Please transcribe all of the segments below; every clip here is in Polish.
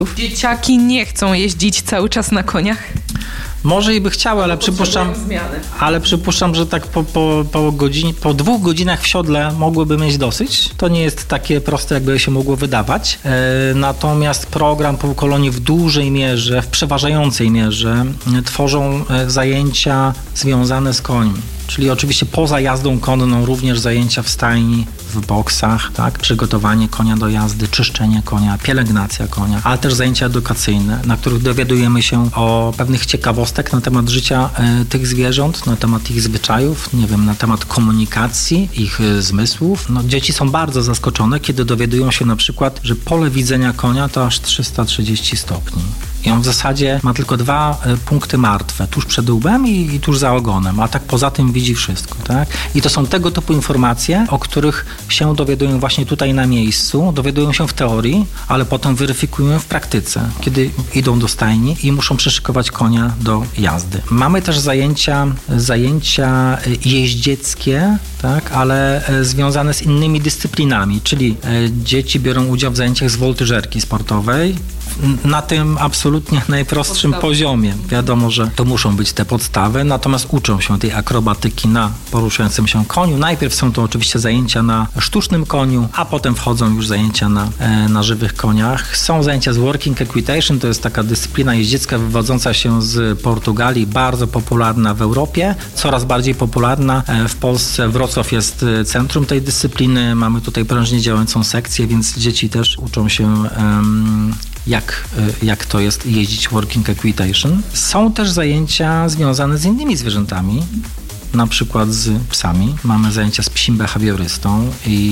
Dzieciaki nie chcą jeździć cały czas na koniach? Może i by chciały, ale przypuszczam, że tak po 2 godzinach w siodle mogłyby mieć dosyć. To nie jest takie proste, jakby się mogło wydawać. Natomiast program Półkolonii w dużej mierze, w przeważającej mierze tworzą zajęcia związane z końmi. Czyli oczywiście poza jazdą konną również zajęcia w stajni, w boksach, tak? Przygotowanie konia do jazdy, czyszczenie konia, pielęgnacja konia, ale też zajęcia edukacyjne, na których dowiadujemy się o pewnych ciekawostek na temat życia tych zwierząt, na temat ich zwyczajów, nie wiem, na temat komunikacji, ich zmysłów. No, dzieci są bardzo zaskoczone, kiedy dowiadują się na przykład, że pole widzenia konia to aż 330 stopni. I on w zasadzie ma tylko 2 punkty martwe, tuż przed łbem i tuż za ogonem, a tak poza tym widzi wszystko, tak? I to są tego typu informacje, o których się dowiadują właśnie tutaj na miejscu, dowiadują się w teorii, ale potem weryfikują w praktyce, kiedy idą do stajni i muszą przyszykować konia do jazdy. Mamy też zajęcia jeździeckie, tak? Ale związane z innymi dyscyplinami, czyli dzieci biorą udział w zajęciach z woltyżerki sportowej, na tym absolutnie najprostszym poziomie. Wiadomo, że to muszą być te podstawy, natomiast uczą się tej akrobatyki na poruszającym się koniu. Najpierw są to oczywiście zajęcia na sztucznym koniu, a potem wchodzą już zajęcia na żywych koniach. Są zajęcia z working equitation, to jest taka dyscyplina jeździecka wywodząca się z Portugalii, bardzo popularna w Europie, coraz bardziej popularna w Polsce. Wrocław jest centrum tej dyscypliny, mamy tutaj prężnie działającą sekcję, więc dzieci też uczą się jak to jest jeździć working equitation. Są też zajęcia związane z innymi zwierzętami, na przykład z psami. Mamy zajęcia z psim behawiorystą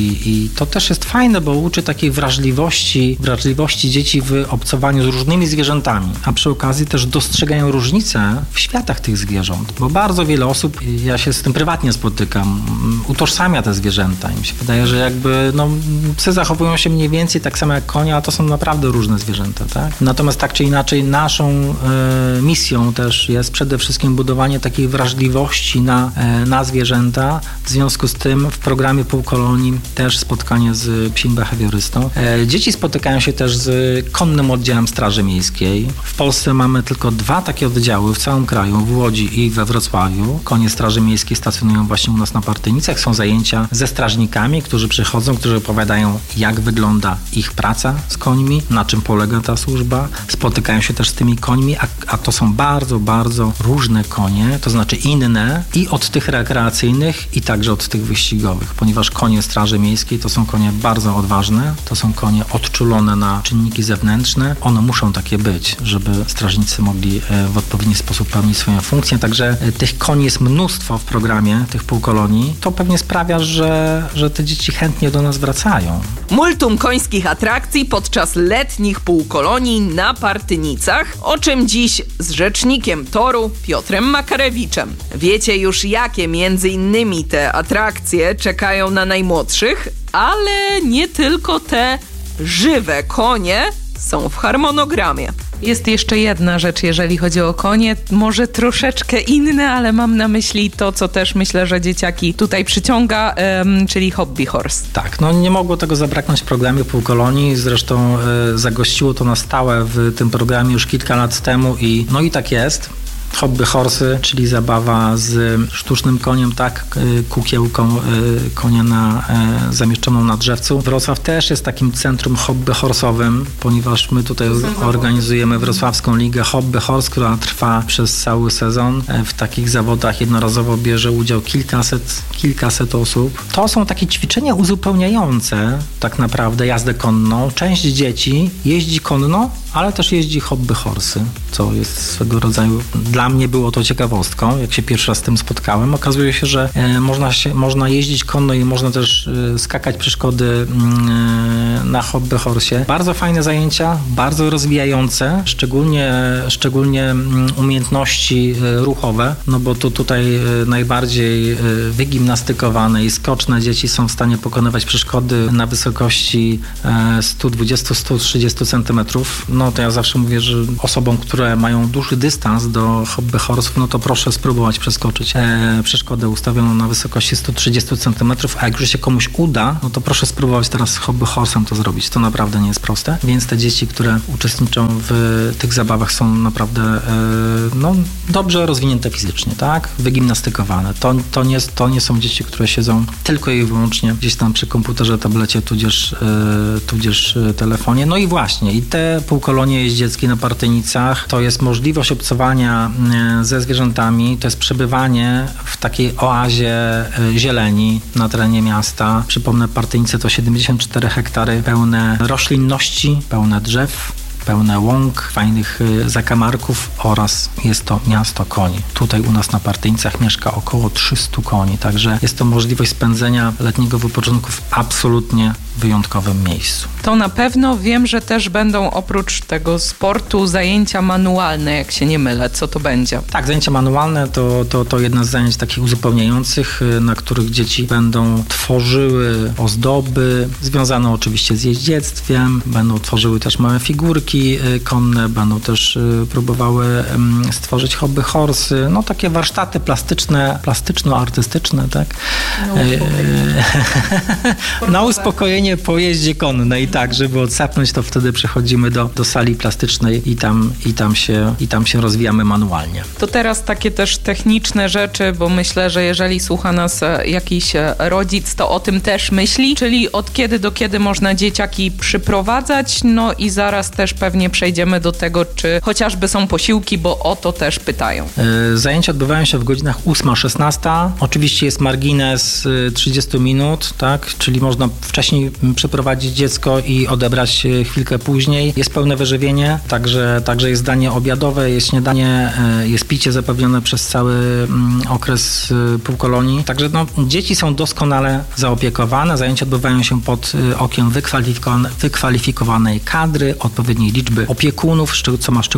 i to też jest fajne, bo uczy takiej wrażliwości dzieci w obcowaniu z różnymi zwierzętami, a przy okazji też dostrzegają różnice w światach tych zwierząt, bo bardzo wiele osób, ja się z tym prywatnie spotykam, utożsamia te zwierzęta. Im się wydaje, że jakby psy zachowują się mniej więcej tak samo jak konie, a to są naprawdę różne zwierzęta, tak? Natomiast tak czy inaczej naszą misją też jest przede wszystkim budowanie takiej wrażliwości na zwierzęta. W związku z tym w programie Półkolonii też spotkanie z psim behawiorystą. Dzieci spotykają się też z konnym oddziałem Straży Miejskiej. W Polsce mamy tylko 2 takie oddziały w całym kraju, w Łodzi i we Wrocławiu. Konie Straży Miejskiej stacjonują właśnie u nas na Partynicach. Są zajęcia ze strażnikami, którzy przychodzą, którzy opowiadają, jak wygląda ich praca z końmi, na czym polega ta służba. Spotykają się też z tymi końmi, a to są bardzo, bardzo różne konie, to znaczy inne i od tych rekreacyjnych i także od tych wyścigowych, ponieważ konie Straży Miejskiej to są konie bardzo odważne, to są konie odczulone na czynniki zewnętrzne. One muszą takie być, żeby strażnicy mogli w odpowiedni sposób pełnić swoją funkcję. Także tych koni jest mnóstwo w programie tych Półkolonii. To pewnie sprawia, że te dzieci chętnie do nas wracają. Multum końskich atrakcji podczas letnich Półkolonii na Partynicach, o czym dziś z rzecznikiem toru Piotrem Makarewiczem. Wiecie już, jakie między innymi te atrakcje czekają na najmłodszych, ale nie tylko te żywe konie są w harmonogramie. Jest jeszcze jedna rzecz, jeżeli chodzi o konie, może troszeczkę inne, ale mam na myśli to, co też myślę, że dzieciaki tutaj przyciąga, czyli hobby horse. Tak, nie mogło tego zabraknąć w programie Półkolonii, zresztą zagościło to na stałe w tym programie już kilka lat temu i tak jest. Hobby horsy, czyli zabawa z sztucznym koniem, tak, kukiełką konia zamieszczoną na drzewcu. Wrocław też jest takim centrum hobby horsowym, ponieważ my tutaj organizujemy Wrocławską Ligę Hobby Horse, która trwa przez cały sezon. W takich zawodach jednorazowo bierze udział kilkaset osób. To są takie ćwiczenia uzupełniające tak naprawdę jazdę konną. Część dzieci jeździ konno, ale też jeździ hobby horsy, co jest swego rodzaju, dla mnie było to ciekawostką, jak się pierwszy raz z tym spotkałem. Okazuje się, że można jeździć konno i można też skakać przeszkody na hobby horsie. Bardzo fajne zajęcia, bardzo rozwijające, szczególnie umiejętności ruchowe, bo tutaj najbardziej wygimnastykowane i skoczne dzieci są w stanie pokonywać przeszkody na wysokości 120-130 cm. no to ja zawsze mówię, że osobom, które mają duży dystans do hobby horsów, no to proszę spróbować przeskoczyć przeszkodę ustawioną na wysokości 130 cm, a jak już się komuś uda, no to proszę spróbować teraz z hobby horsem to zrobić. To naprawdę nie jest proste, więc te dzieci, które uczestniczą w tych zabawach są naprawdę dobrze rozwinięte fizycznie, tak? Wygimnastykowane. To nie są dzieci, które siedzą tylko i wyłącznie gdzieś tam przy komputerze, tablecie, tudzież telefonie. No i właśnie, i te półkolonie jeździeckie na Partynicach to jest możliwość obcowania ze zwierzętami, to jest przebywanie w takiej oazie zieleni na terenie miasta. Przypomnę, Partynice to 74 hektary pełne roślinności, pełne drzew, pełne łąk, fajnych zakamarków oraz jest to miasto koni. Tutaj u nas na Partynicach mieszka około 300 koni, także jest to możliwość spędzenia letniego wypoczynku w absolutnie wyjątkowym miejscu. To na pewno. Wiem, że też będą oprócz tego sportu zajęcia manualne, jak się nie mylę. Co to będzie? Tak, zajęcia manualne to jedno z zajęć takich uzupełniających, na których dzieci będą tworzyły ozdoby, związane oczywiście z jeździectwem, będą tworzyły też małe figurki konne, będą też próbowały stworzyć hobby horsy, no takie warsztaty plastyczno-artystyczne, tak? Na uspokojenie po jeździe konnej, tak, żeby odsapnąć, to wtedy przechodzimy do sali plastycznej i tam się rozwijamy manualnie. To teraz takie też techniczne rzeczy, bo myślę, że jeżeli słucha nas jakiś rodzic, to o tym też myśli, czyli od kiedy do kiedy można dzieciaki przyprowadzać, no i zaraz też pewnie przejdziemy do tego, czy chociażby są posiłki, bo o to też pytają. Zajęcia odbywają się w godzinach 8-16. Oczywiście jest margines 30 minut, tak, czyli można wcześniej przeprowadzić dziecko i odebrać chwilkę później. Jest pełne wyżywienie, także jest danie obiadowe, jest śniadanie, jest picie zapewnione przez cały okres półkolonii. Także dzieci są doskonale zaopiekowane. Zajęcia odbywają się pod okiem wykwalifikowanej kadry, odpowiedniej liczby opiekunów, co ma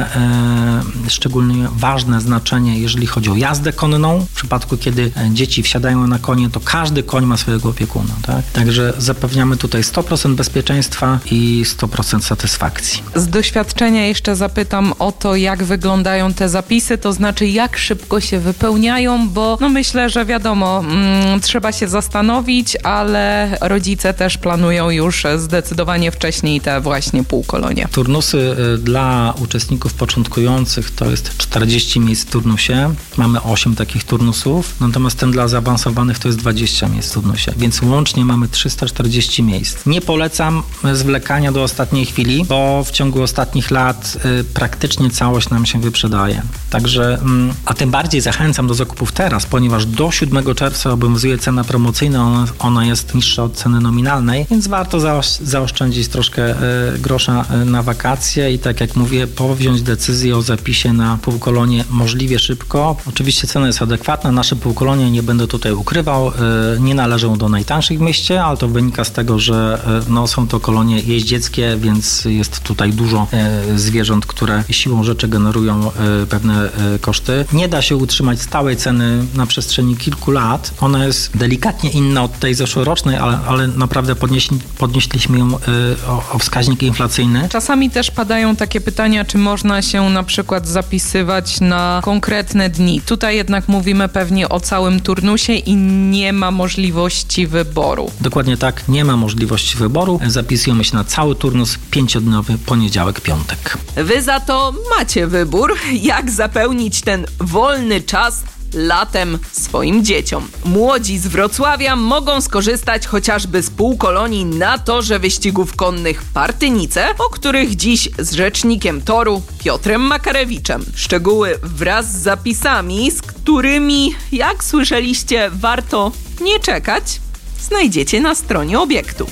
szczególnie ważne znaczenie, jeżeli chodzi o jazdę konną. W przypadku, kiedy dzieci wsiadają na konie, to każdy koń ma swojego opiekuna, tak? Także zapewniamy tutaj 100% bezpieczeństwa i 100% satysfakcji. Z doświadczenia jeszcze zapytam o to, jak wyglądają te zapisy, to znaczy jak szybko się wypełniają, bo myślę, że wiadomo, trzeba się zastanowić, ale rodzice też planują już zdecydowanie wcześniej te właśnie półkolonie. Turnusy dla uczestników początkujących to jest 40 miejsc w turnusie. Mamy 8 takich turnusów, natomiast ten dla zaawansowanych to jest 20 miejsc w turnusie, więc łącznie mamy 340 miejsc. Nie polecam zwlekania do ostatniej chwili, bo w ciągu ostatnich lat praktycznie całość nam się wyprzedaje. Także, a tym bardziej zachęcam do zakupów teraz, ponieważ do 7 czerwca obowiązuje cena promocyjna, ona jest niższa od ceny nominalnej, więc warto zaoszczędzić troszkę grosza na wakacje i tak jak mówię, powziąć decyzję o zapisie na półkolonie możliwie szybko. Oczywiście cena jest adekwatna, nasze półkolonie, nie będę tutaj ukrywał, nie należą do najtańszych w mieście, ale to wynika z tego, że są to kolonie jeździeckie, więc jest tutaj dużo zwierząt, które siłą rzeczy generują pewne koszty. Nie da się utrzymać stałej ceny na przestrzeni kilku lat. Ona jest delikatnie inna od tej zeszłorocznej, ale naprawdę podnieśliśmy ją o wskaźnik inflacyjny. Czasami też padają takie pytania, czy można się na przykład zapisywać na konkretne dni. Tutaj jednak mówimy pewnie o całym turnusie i nie ma możliwości wyboru. Dokładnie tak, nie ma możliwości wyboru. Zapisujemy się na cały turnus 5-dniowy poniedziałek, piątek. Wy za to macie wybór, jak zapełnić ten wolny czas latem swoim dzieciom. Młodzi z Wrocławia mogą skorzystać chociażby z półkolonii na torze wyścigów konnych Partynice, o których dziś z rzecznikiem toru Piotrem Makarewiczem. Szczegóły wraz z zapisami, z którymi, jak słyszeliście, warto nie czekać, znajdziecie na stronie obiektu.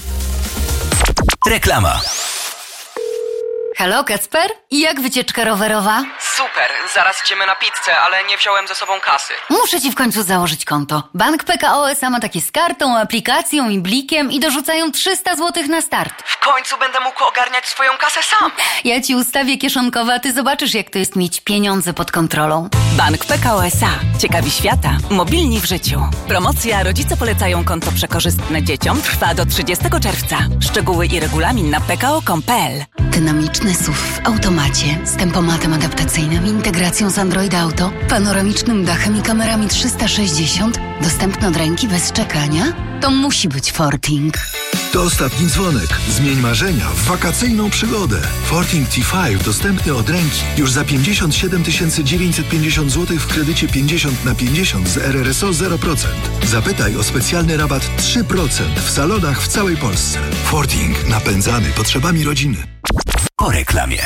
Reklama. Halo, Kacper? I jak wycieczka rowerowa? Super, zaraz idziemy na pizzę, ale nie wziąłem ze sobą kasy. Muszę ci w końcu założyć konto. Bank PKO SA ma takie z kartą, aplikacją i blikiem i dorzucają 300 zł na start. W końcu będę mógł ogarniać swoją kasę sam. Ja ci ustawię kieszonkowe, a ty zobaczysz, jak to jest mieć pieniądze pod kontrolą. Bank Pekao S.A. Ciekawi świata, mobilni w życiu. Promocja Rodzice polecają konto przekorzystne dzieciom trwa do 30 czerwca. Szczegóły i regulamin na pekao.com.pl. Dynamiczny SUV w automacie z tempomatem adaptacyjnym, integracją z Android Auto, panoramicznym dachem i kamerami 360, dostępny od ręki bez czekania? To musi być Forting. To ostatni dzwonek. Zmień marzenia w wakacyjną przygodę. Forting T5 dostępny od ręki już za 57 950 zł w kredycie 50/50 z RRSO 0%. Zapytaj o specjalny rabat 3% w salonach w całej Polsce. Forting. Napędzany potrzebami rodziny. Po reklamie.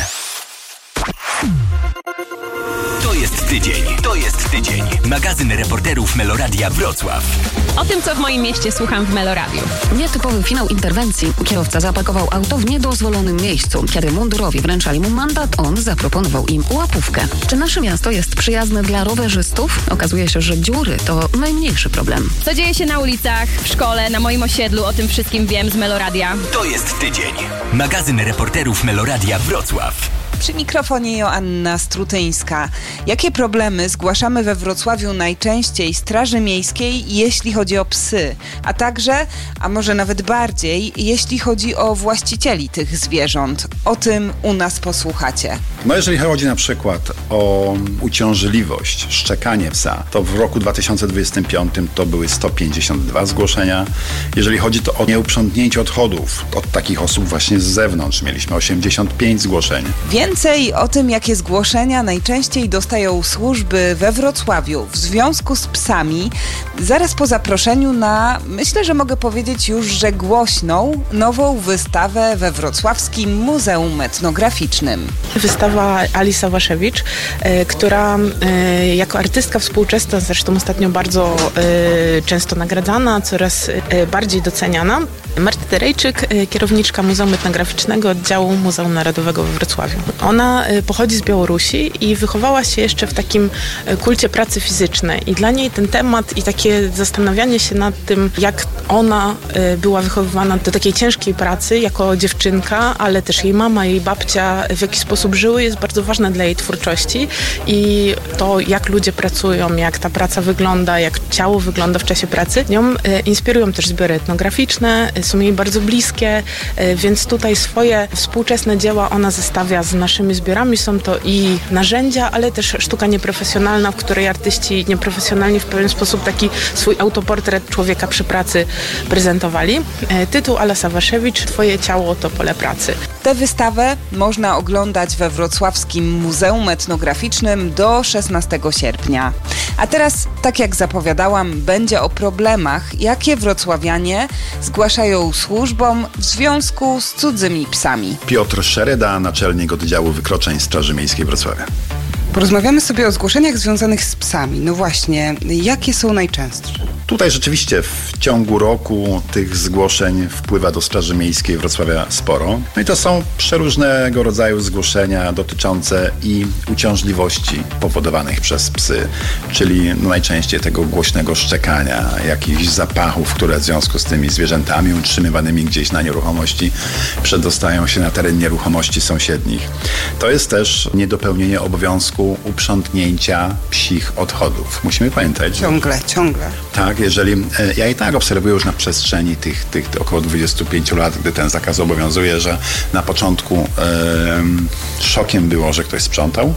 To jest tydzień. Magazyn reporterów Meloradia Wrocław. O tym, co w moim mieście słucham w Meloradiu. Nietypowy finał interwencji. Kierowca zaparkował auto w niedozwolonym miejscu. Kiedy mundurowi wręczali mu mandat, on zaproponował im łapówkę. Czy nasze miasto jest przyjazne dla rowerzystów? Okazuje się, że dziury to najmniejszy problem. Co dzieje się na ulicach, w szkole, na moim osiedlu, o tym wszystkim wiem z Meloradia. To jest tydzień. Magazyn reporterów Meloradia Wrocław. Przy mikrofonie Joanna Strutyńska. Jakie problemy zgłaszamy we Wrocławiu najczęściej Straży Miejskiej, jeśli chodzi o psy, a także, a może nawet bardziej, jeśli chodzi o właścicieli tych zwierząt? O tym u nas posłuchacie. No jeżeli chodzi na przykład o uciążliwość, szczekanie psa, to w roku 2025 to były 152 zgłoszenia. Jeżeli chodzi to o nieuprzątnięcie odchodów od takich osób właśnie z zewnątrz, mieliśmy 85 zgłoszeń. Więcej o tym, jakie zgłoszenia najczęściej dostają służby we Wrocławiu w związku z psami, zaraz po zaproszeniu na, myślę, że mogę powiedzieć już, że głośną, nową wystawę we Wrocławskim Muzeum Etnograficznym. Wystawa Ali Sawaszewicz, która jako artystka współczesna, zresztą ostatnio bardzo często nagradzana, coraz bardziej doceniana. Marta Terejczyk, kierowniczka Muzeum Etnograficznego Oddziału Muzeum Narodowego we Wrocławiu. Ona pochodzi z Białorusi i wychowała się jeszcze w takim kulcie pracy fizycznej. I dla niej ten temat i takie zastanawianie się nad tym, jak ona była wychowywana do takiej ciężkiej pracy jako dziewczynka, ale też jej mama, jej babcia w jaki sposób żyły, jest bardzo ważne dla jej twórczości. I to, jak ludzie pracują, jak ta praca wygląda, jak ciało wygląda w czasie pracy, nią inspirują też zbiory etnograficzne, są jej bardzo bliskie, więc tutaj swoje współczesne dzieła ona zestawia z naszymi zbiorami. Są to i narzędzia, ale też sztuka nieprofesjonalna, w której artyści nieprofesjonalni w pewien sposób taki swój autoportret człowieka przy pracy prezentowali. Tytuł Ala Sawaszewicz, Twoje ciało to pole pracy. Tę wystawę można oglądać we Wrocławskim Muzeum Etnograficznym do 16 sierpnia. A teraz, tak jak zapowiadałam, będzie o problemach, jakie wrocławianie zgłaszają służbom w związku z cudzymi psami. Piotr Szereda, naczelnik oddziału wykroczeń Straży Miejskiej Wrocławia. Porozmawiamy sobie o zgłoszeniach związanych z psami. No właśnie, jakie są najczęstsze? Tutaj rzeczywiście w ciągu roku tych zgłoszeń wpływa do Straży Miejskiej Wrocławia sporo. No i to są przeróżnego rodzaju zgłoszenia dotyczące i uciążliwości powodowanych przez psy, czyli najczęściej tego głośnego szczekania, jakichś zapachów, które w związku z tymi zwierzętami utrzymywanymi gdzieś na nieruchomości przedostają się na teren nieruchomości sąsiednich. To jest też niedopełnienie obowiązku uprzątnięcia psich odchodów. Musimy pamiętać. Ciągle. Tak, jeżeli ja i tak obserwuję już na przestrzeni tych około 25 lat, gdy ten zakaz obowiązuje, że na początku szokiem było, że ktoś sprzątał.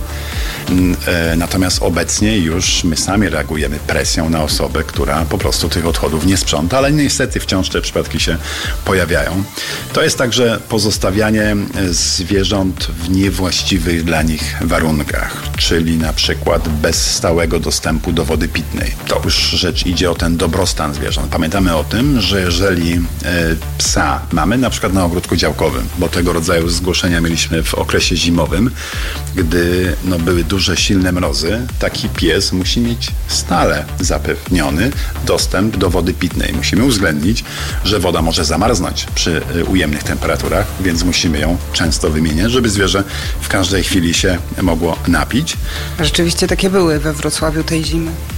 Natomiast obecnie już my sami reagujemy presją na osobę, która po prostu tych odchodów nie sprząta, ale niestety wciąż te przypadki się pojawiają. To jest także pozostawianie zwierząt w niewłaściwych dla nich warunkach, czyli na przykład bez stałego dostępu do wody pitnej. To już rzecz idzie o ten dobrostan zwierząt. Pamiętamy o tym, że jeżeli psa mamy na przykład na ogródku działkowym, bo tego rodzaju zgłoszenia mieliśmy w okresie zimowym, gdy były duże, silne mrozy, taki pies musi mieć stale zapewniony dostęp do wody pitnej. Musimy uwzględnić, że woda może zamarznąć przy ujemnych temperaturach, więc musimy ją często wymieniać, żeby zwierzę w każdej chwili się mogło napić. Rzeczywiście takie były we Wrocławiu tej zimy.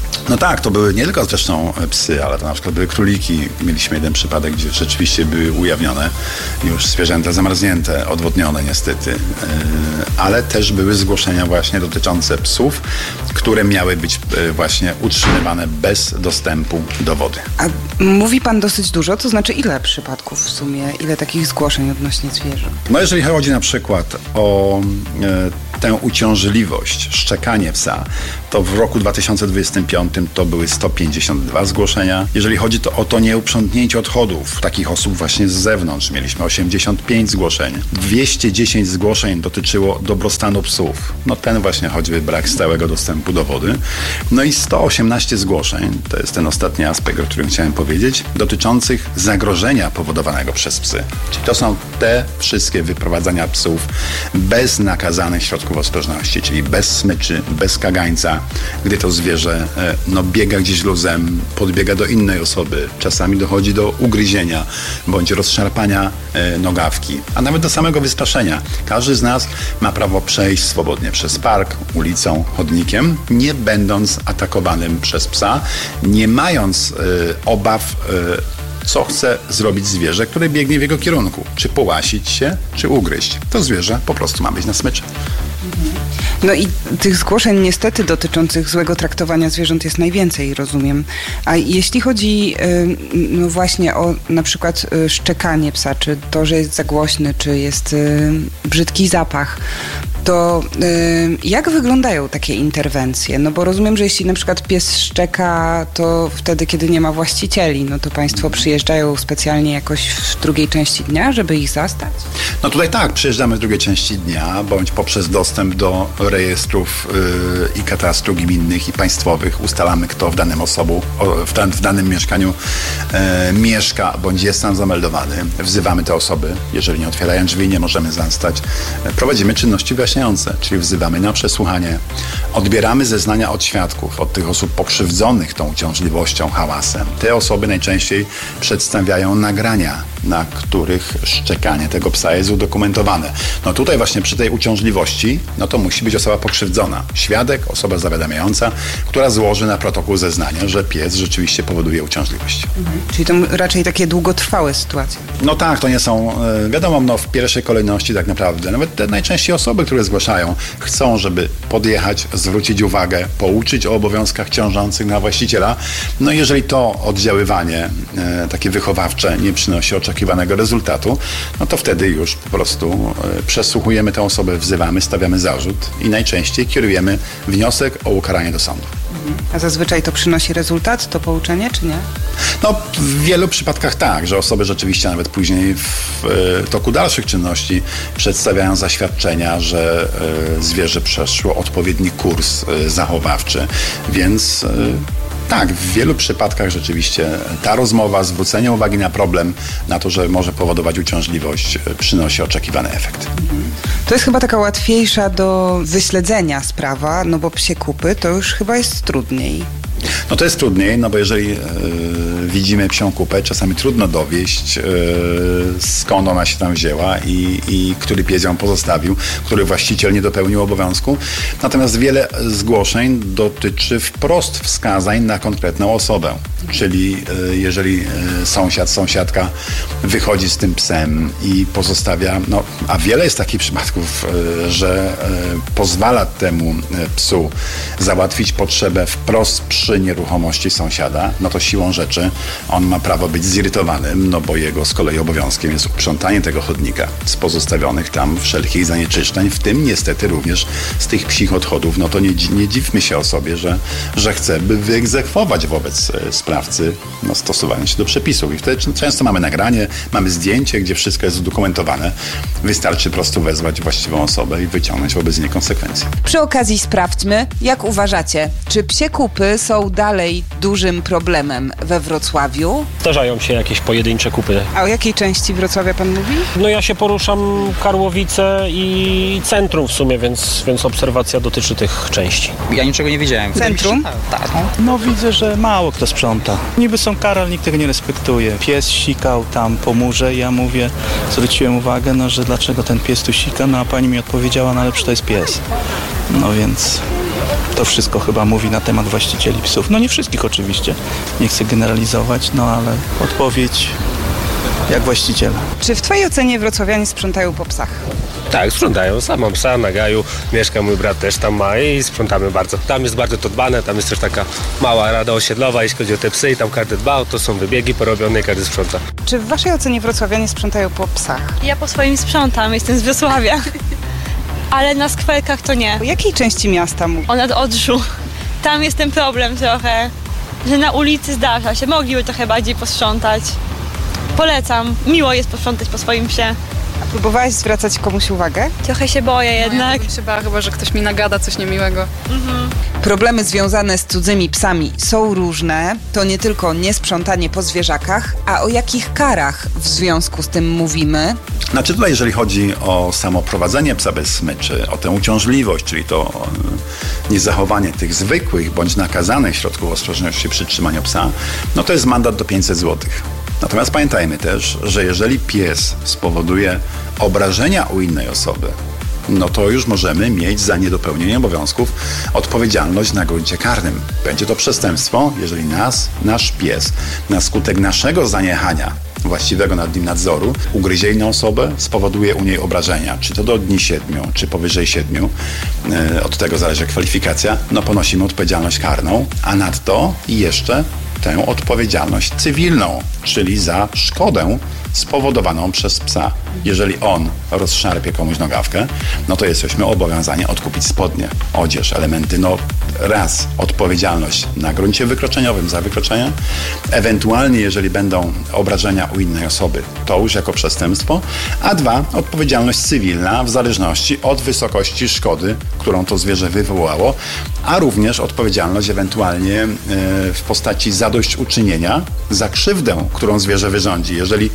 No tak, to były nie tylko zresztą psy, ale to na przykład były króliki. Mieliśmy jeden przypadek, gdzie rzeczywiście były ujawnione już zwierzęta zamarznięte, odwodnione niestety. Ale też były zgłoszenia właśnie dotyczące psów, które miały być właśnie utrzymywane bez dostępu do wody. A mówi pan dosyć dużo, to znaczy ile przypadków w sumie, ile takich zgłoszeń odnośnie zwierząt? No jeżeli chodzi na przykład o tę uciążliwość, szczekanie psa, to w roku 2025 to były 152 zgłoszenia. Jeżeli chodzi o to nieuprzątnięcie odchodów takich osób właśnie z zewnątrz, mieliśmy 85 zgłoszeń. 210 zgłoszeń dotyczyło dobrostanu psów. No ten właśnie choćby brak stałego dostępu do wody. No i 118 zgłoszeń, to jest ten ostatni aspekt, o którym chciałem powiedzieć, dotyczących zagrożenia powodowanego przez psy. Czyli to są te wszystkie wyprowadzania psów bez nakazanych środków ostrożności, czyli bez smyczy, bez kagańca, gdy to zwierzę biega gdzieś luzem, podbiega do innej osoby, czasami dochodzi do ugryzienia bądź rozszarpania nogawki, a nawet do samego wystraszenia. Każdy z nas ma prawo przejść swobodnie przez park, ulicą, chodnikiem, nie będąc atakowanym przez psa, nie mając obaw, co chce zrobić zwierzę, które biegnie w jego kierunku. Czy połasić się, czy ugryźć. To zwierzę po prostu ma być na smyczy. No i tych zgłoszeń niestety dotyczących złego traktowania zwierząt jest najwięcej, rozumiem. A jeśli chodzi no właśnie o na przykład szczekanie psa, czy to, że jest za głośny, czy jest brzydki zapach, to jak wyglądają takie interwencje? No bo rozumiem, że jeśli na przykład pies szczeka, to wtedy, kiedy nie ma właścicieli, no to państwo przyjeżdżają specjalnie jakoś w drugiej części dnia, żeby ich zastać? No tutaj tak, przyjeżdżamy w drugiej części dnia, bądź poprzez dostęp do rejestrów i katastru gminnych i państwowych ustalamy, kto w danym mieszkaniu mieszka, bądź jest tam zameldowany. Wzywamy te osoby, jeżeli nie otwierają drzwi, nie możemy zastać. Prowadzimy czynności wyjaśniające, czyli wzywamy na przesłuchanie, odbieramy zeznania od świadków, od tych osób pokrzywdzonych tą uciążliwością, hałasem. Te osoby najczęściej przedstawiają nagrania, na których szczekanie tego psa jest udokumentowane. No tutaj właśnie przy tej uciążliwości, no to musi być osoba pokrzywdzona. Świadek, osoba zawiadamiająca, która złoży na protokół zeznania, że pies rzeczywiście powoduje uciążliwość. Czyli to raczej takie długotrwałe sytuacje. No tak, to nie są, wiadomo, w pierwszej kolejności tak naprawdę. Nawet te najczęściej osoby, które zgłaszają, chcą, żeby podjechać, zwrócić uwagę, pouczyć o obowiązkach ciążących na właściciela. No jeżeli to oddziaływanie takie wychowawcze nie przynosi oczekiwanego rezultatu, no to wtedy już po prostu przesłuchujemy tę osobę, wzywamy, stawiamy zarzut i najczęściej kierujemy wniosek o ukaranie do sądu. A zazwyczaj to przynosi rezultat, to pouczenie, czy nie? No, w wielu przypadkach tak, że osoby rzeczywiście nawet później w toku dalszych czynności przedstawiają zaświadczenia, że zwierzę przeszło odpowiedni kurs zachowawczy, więc tak, w wielu przypadkach rzeczywiście ta rozmowa, zwrócenie uwagi na problem, na to, że może powodować uciążliwość, przynosi oczekiwany efekt. To jest chyba taka łatwiejsza do wyśledzenia sprawa, no bo psie kupy to już chyba jest trudniej. No to jest trudniej, no bo jeżeli widzimy psią kupę, czasami trudno dowieść, skąd ona się tam wzięła i który pies ją pozostawił, który właściciel nie dopełnił obowiązku. Natomiast wiele zgłoszeń dotyczy wprost wskazań na konkretną osobę. Czyli jeżeli sąsiadka wychodzi z tym psem i pozostawia, no a wiele jest takich przypadków, że pozwala temu psu załatwić potrzebę wprost przy nieruchomości sąsiada, no to siłą rzeczy on ma prawo być zirytowanym, no bo jego z kolei obowiązkiem jest uprzątanie tego chodnika z pozostawionych tam wszelkich zanieczyszczeń, w tym niestety również z tych psich odchodów. No to nie dziwmy się osobie, że chce, by wyegzekwować wobec sprawcy stosowanie się do przepisów. I wtedy często mamy nagranie, mamy zdjęcie, gdzie wszystko jest udokumentowane. Wystarczy po prostu wezwać właściwą osobę i wyciągnąć wobec niej konsekwencje. Przy okazji sprawdźmy, jak uważacie, czy psie kupy są dalej dużym problemem we Wrocławiu? Zdarzają się jakieś pojedyncze kupy. A o jakiej części Wrocławia pan mówi? No ja się poruszam Karłowice i centrum w sumie, więc obserwacja dotyczy tych części. Ja niczego nie widziałem. Centrum? Tak. No widzę, że mało kto sprząta. Niby są kary, ale nikt tego nie respektuje. Pies sikał tam po murze i ja mówię, zwróciłem uwagę, no że dlaczego ten pies tu sika, no a pani mi odpowiedziała, no ale przecież to jest pies. No więc To wszystko chyba mówi na temat właścicieli psów. No nie wszystkich oczywiście, nie chcę generalizować, no ale odpowiedź jak właściciela. Czy w twojej ocenie wrocławianie sprzątają po psach? Tak, sprzątają. Sam mam psa na Gaju, mieszka mój brat też tam ma i sprzątamy bardzo. Tam jest bardzo to dbane, tam jest też taka mała rada osiedlowa, jeśli chodzi o te psy i tam każdy dba, to są wybiegi porobione i każdy sprząta. Czy w waszej ocenie wrocławianie sprzątają po psach? Ja po swoim sprzątam, jestem z Wrocławia, ale na skwerkach to nie. O jakiej części miasta mówisz? O nad Odrzu. Tam jest ten problem trochę, że na ulicy zdarza się, mogliby trochę bardziej posprzątać. Polecam, miło jest posprzątać po swoim psie. A próbowałaś zwracać komuś uwagę? Trochę się boję jednak. Ja bym się bała chyba, że ktoś mi nagada coś niemiłego. Problemy związane z cudzymi psami są różne. To nie tylko niesprzątanie po zwierzakach, a o jakich karach w związku z tym mówimy? Znaczy tutaj, jeżeli chodzi o samo prowadzenie psa bez smyczy, o tę uciążliwość, czyli to niezachowanie tych zwykłych bądź nakazanych środków ostrożności przy trzymaniu psa, no to jest mandat do 500 zł. Natomiast pamiętajmy też, że jeżeli pies spowoduje obrażenia u innej osoby, no to już możemy mieć za niedopełnienie obowiązków odpowiedzialność na gruncie karnym. Będzie to przestępstwo, jeżeli nasz pies na skutek naszego zaniechania właściwego nad nim nadzoru ugryzie inną osobę, spowoduje u niej obrażenia, czy to do dni 7, czy powyżej 7, od tego zależy kwalifikacja, no ponosimy odpowiedzialność karną, a nadto jeszcze tę odpowiedzialność cywilną, czyli za szkodę spowodowaną przez psa. Jeżeli on rozszarpie komuś nogawkę, no to jesteśmy obowiązani odkupić spodnie, odzież, elementy. No raz, odpowiedzialność na gruncie wykroczeniowym za wykroczenie, ewentualnie jeżeli będą obrażenia u innej osoby, to już jako przestępstwo, a dwa, odpowiedzialność cywilna w zależności od wysokości szkody, którą to zwierzę wywołało, a również odpowiedzialność ewentualnie w postaci zadośćuczynienia za krzywdę, którą zwierzę wyrządzi. Jeżeli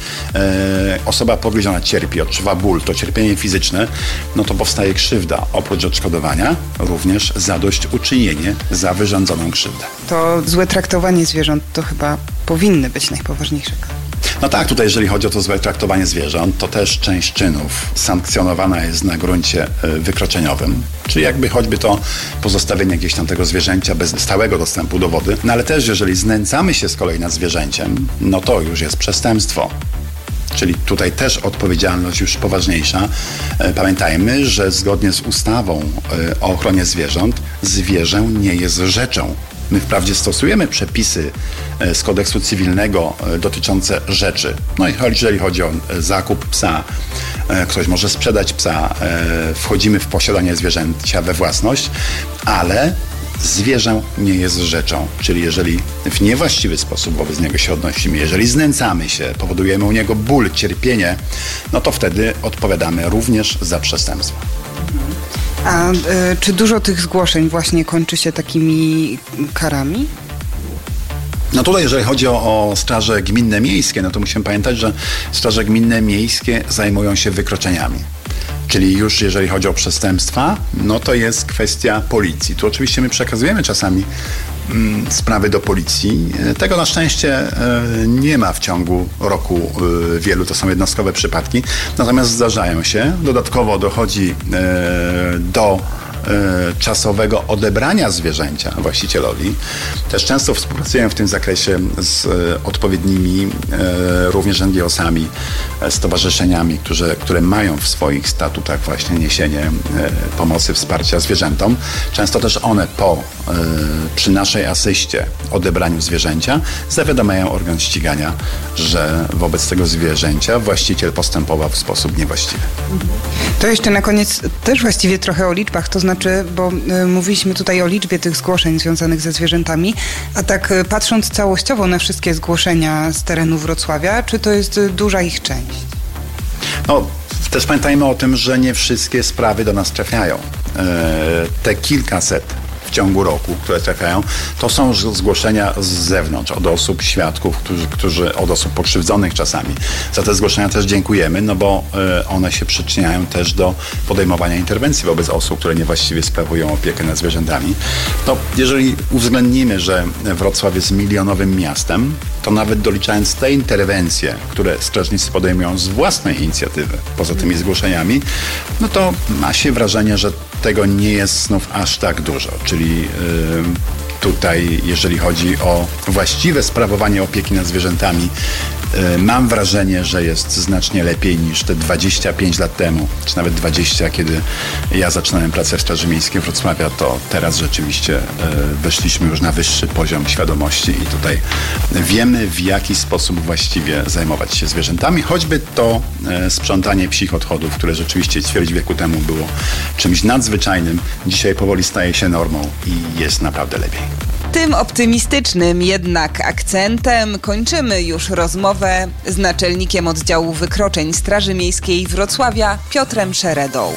osoba pogryziona cierpi, odczuwa ból, to cierpienie fizyczne, no to powstaje krzywda. Oprócz odszkodowania również zadośćuczynienie za wyrządzoną krzywdę. To złe traktowanie zwierząt to chyba powinny być najpoważniejsze. No tak, tutaj jeżeli chodzi o to złe traktowanie zwierząt, to też część czynów sankcjonowana jest na gruncie wykroczeniowym, czyli jakby choćby to pozostawienie gdzieś tam tego zwierzęcia bez stałego dostępu do wody, no ale też jeżeli znęcamy się z kolei nad zwierzęciem, no to już jest przestępstwo. Czyli tutaj też odpowiedzialność już poważniejsza. Pamiętajmy, że zgodnie z ustawą o ochronie zwierząt, zwierzę nie jest rzeczą. My wprawdzie stosujemy przepisy z kodeksu cywilnego dotyczące rzeczy. No i jeżeli chodzi o zakup psa, ktoś może sprzedać psa, wchodzimy w posiadanie zwierzęcia we własność, ale zwierzę nie jest rzeczą, czyli jeżeli w niewłaściwy sposób wobec niego się odnosimy, jeżeli znęcamy się, powodujemy u niego ból, cierpienie, no to wtedy odpowiadamy również za przestępstwo. A czy dużo tych zgłoszeń właśnie kończy się takimi karami? No tutaj, jeżeli chodzi o straże gminne miejskie, no to musimy pamiętać, że straże gminne miejskie zajmują się wykroczeniami. Czyli już jeżeli chodzi o przestępstwa, no to jest kwestia policji. Tu oczywiście my przekazujemy czasami sprawy do policji. Tego na szczęście nie ma w ciągu roku wielu, to są jednostkowe przypadki. Natomiast zdarzają się. Dodatkowo dochodzi do czasowego odebrania zwierzęcia właścicielowi. Też często współpracuję w tym zakresie z odpowiednimi również NGO-sami, stowarzyszeniami, które mają w swoich statutach właśnie niesienie pomocy, wsparcia zwierzętom. Często też one przy naszej asyście odebraniu zwierzęcia zawiadamiają organ ścigania, że wobec tego zwierzęcia właściciel postępował w sposób niewłaściwy. To jeszcze na koniec też właściwie trochę o liczbach, to znaczy, bo mówiliśmy tutaj o liczbie tych zgłoszeń związanych ze zwierzętami, a tak patrząc całościowo na wszystkie zgłoszenia z terenu Wrocławia, czy to jest duża ich część? No, też pamiętajmy o tym, że nie wszystkie sprawy do nas trafiają. Te kilkaset w ciągu roku, które trafiają, to są zgłoszenia z zewnątrz, od osób, świadków, od osób pokrzywdzonych czasami. Za te zgłoszenia też dziękujemy, no bo one się przyczyniają też do podejmowania interwencji wobec osób, które niewłaściwie sprawują opiekę nad zwierzętami. No, jeżeli uwzględnimy, że Wrocław jest milionowym miastem, to nawet doliczając te interwencje, które strażnicy podejmują z własnej inicjatywy, poza tymi zgłoszeniami, no to ma się wrażenie, że tego nie jest znów aż tak dużo, czyli tutaj, jeżeli chodzi o właściwe sprawowanie opieki nad zwierzętami, mam wrażenie, że jest znacznie lepiej niż te 25 lat temu, czy nawet 20, kiedy ja zaczynałem pracę w Straży Miejskiej Wrocławia, to teraz rzeczywiście weszliśmy już na wyższy poziom świadomości i tutaj wiemy, w jaki sposób właściwie zajmować się zwierzętami, choćby to sprzątanie psich odchodów, które rzeczywiście ćwierć wieku temu było czymś nadzwyczajnym, dzisiaj powoli staje się normą i jest naprawdę lepiej. Tym optymistycznym jednak akcentem kończymy już rozmowę z naczelnikiem oddziału wykroczeń Straży Miejskiej Wrocławia Piotrem Szeredą.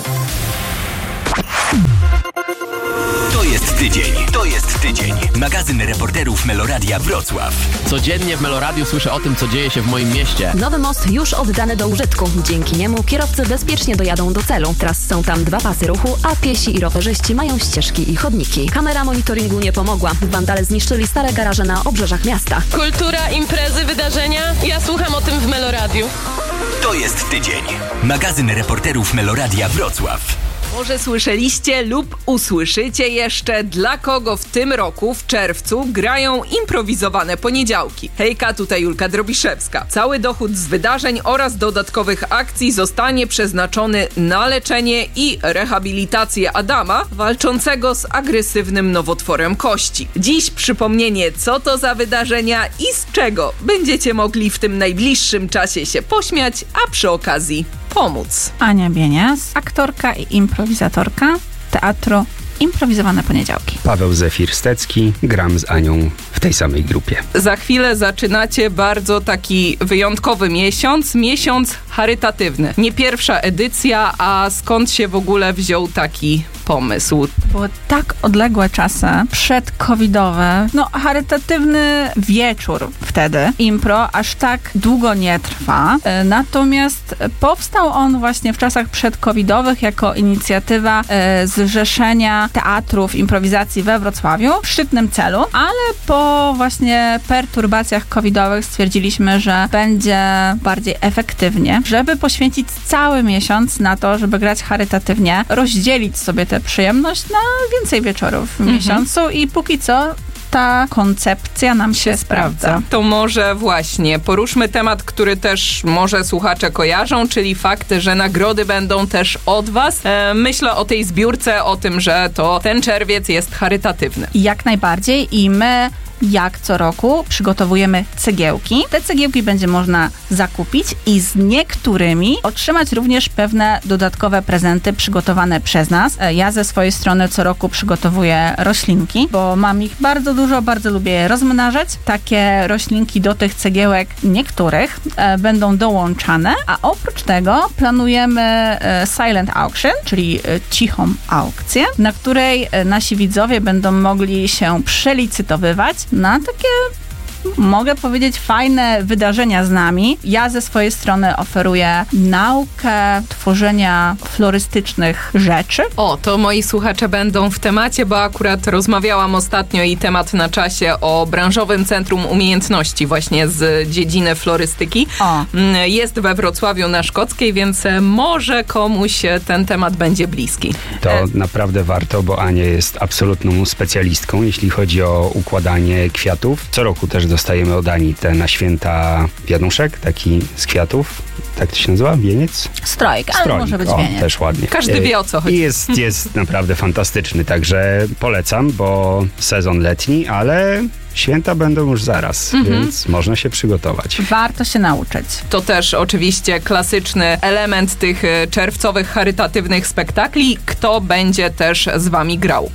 To jest tydzień. Magazyn reporterów Meloradia Wrocław. Codziennie w Meloradiu słyszę o tym, co dzieje się w moim mieście. Nowy most już oddany do użytku. Dzięki niemu kierowcy bezpiecznie dojadą do celu. Teraz są tam 2 pasy ruchu, a piesi i rowerzyści mają ścieżki i chodniki. Kamera monitoringu nie pomogła. Wandale zniszczyli stare garaże na obrzeżach miasta. Kultura, imprezy, wydarzenia. Ja słucham o tym w Meloradiu. To jest tydzień. Magazyn reporterów Meloradia Wrocław. Może słyszeliście lub usłyszycie jeszcze, dla kogo w tym roku, w czerwcu, grają improwizowane poniedziałki. Hejka, tutaj Julka Drobiszewska. Cały dochód z wydarzeń oraz dodatkowych akcji zostanie przeznaczony na leczenie i rehabilitację Adama, walczącego z agresywnym nowotworem kości. Dziś przypomnienie, co to za wydarzenia i z czego będziecie mogli w tym najbliższym czasie się pośmiać, a przy okazji pomóc. Ania Bienias, aktorka i improwizatorka teatru Improwizowane Poniedziałki. Paweł Zefir-Stecki, gram z Anią w tej samej grupie. Za chwilę zaczynacie bardzo taki wyjątkowy miesiąc charytatywny. Nie pierwsza edycja, a skąd się w ogóle wziął taki pomysł? Były tak odległe czasy, przedcovidowe, charytatywny wieczór wtedy, impro, aż tak długo nie trwa. Natomiast powstał on właśnie w czasach przedcovidowych jako inicjatywa Zrzeszenia Teatrów Improwizacji we Wrocławiu w szczytnym celu, ale po właśnie perturbacjach covidowych stwierdziliśmy, że będzie bardziej efektywnie, żeby poświęcić cały miesiąc na to, żeby grać charytatywnie, rozdzielić sobie tę przyjemność na więcej wieczorów w miesiącu i póki co ta koncepcja nam się sprawdza. To może właśnie poruszmy temat, który też może słuchacze kojarzą, czyli fakt, że nagrody będą też od was. Myślę o tej zbiórce, o tym, że to ten czerwiec jest charytatywny. Jak najbardziej i my jak co roku przygotowujemy cegiełki. Te cegiełki będzie można zakupić i z niektórymi otrzymać również pewne dodatkowe prezenty przygotowane przez nas. Ja ze swojej strony co roku przygotowuję roślinki, bo mam ich bardzo dużo, bardzo lubię je rozmnażać. Takie roślinki do tych cegiełek niektórych będą dołączane, a oprócz tego planujemy silent auction, czyli cichą aukcję, na której nasi widzowie będą mogli się przelicytowywać na takie, mogę powiedzieć, fajne wydarzenia z nami. Ja ze swojej strony oferuję naukę tworzenia florystycznych rzeczy. O, to moi słuchacze będą w temacie, bo akurat rozmawiałam ostatnio i temat na czasie o branżowym centrum umiejętności właśnie z dziedziny florystyki. Jest we Wrocławiu na Szkockiej, więc może komuś ten temat będzie bliski. To naprawdę warto, bo Ania jest absolutną specjalistką, jeśli chodzi o układanie kwiatów. Co roku też dostajemy od Ani te na święta wianuszek, taki z kwiatów. Tak to się nazywa? Wieniec? Strojk, ale może być wieniec. Też ładnie. Każdy wie, o co chodzi. I jest naprawdę fantastyczny, także polecam, bo sezon letni, ale święta będą już zaraz, więc można się przygotować. Warto się nauczyć. To też oczywiście klasyczny element tych czerwcowych charytatywnych spektakli. Kto będzie też z wami grał?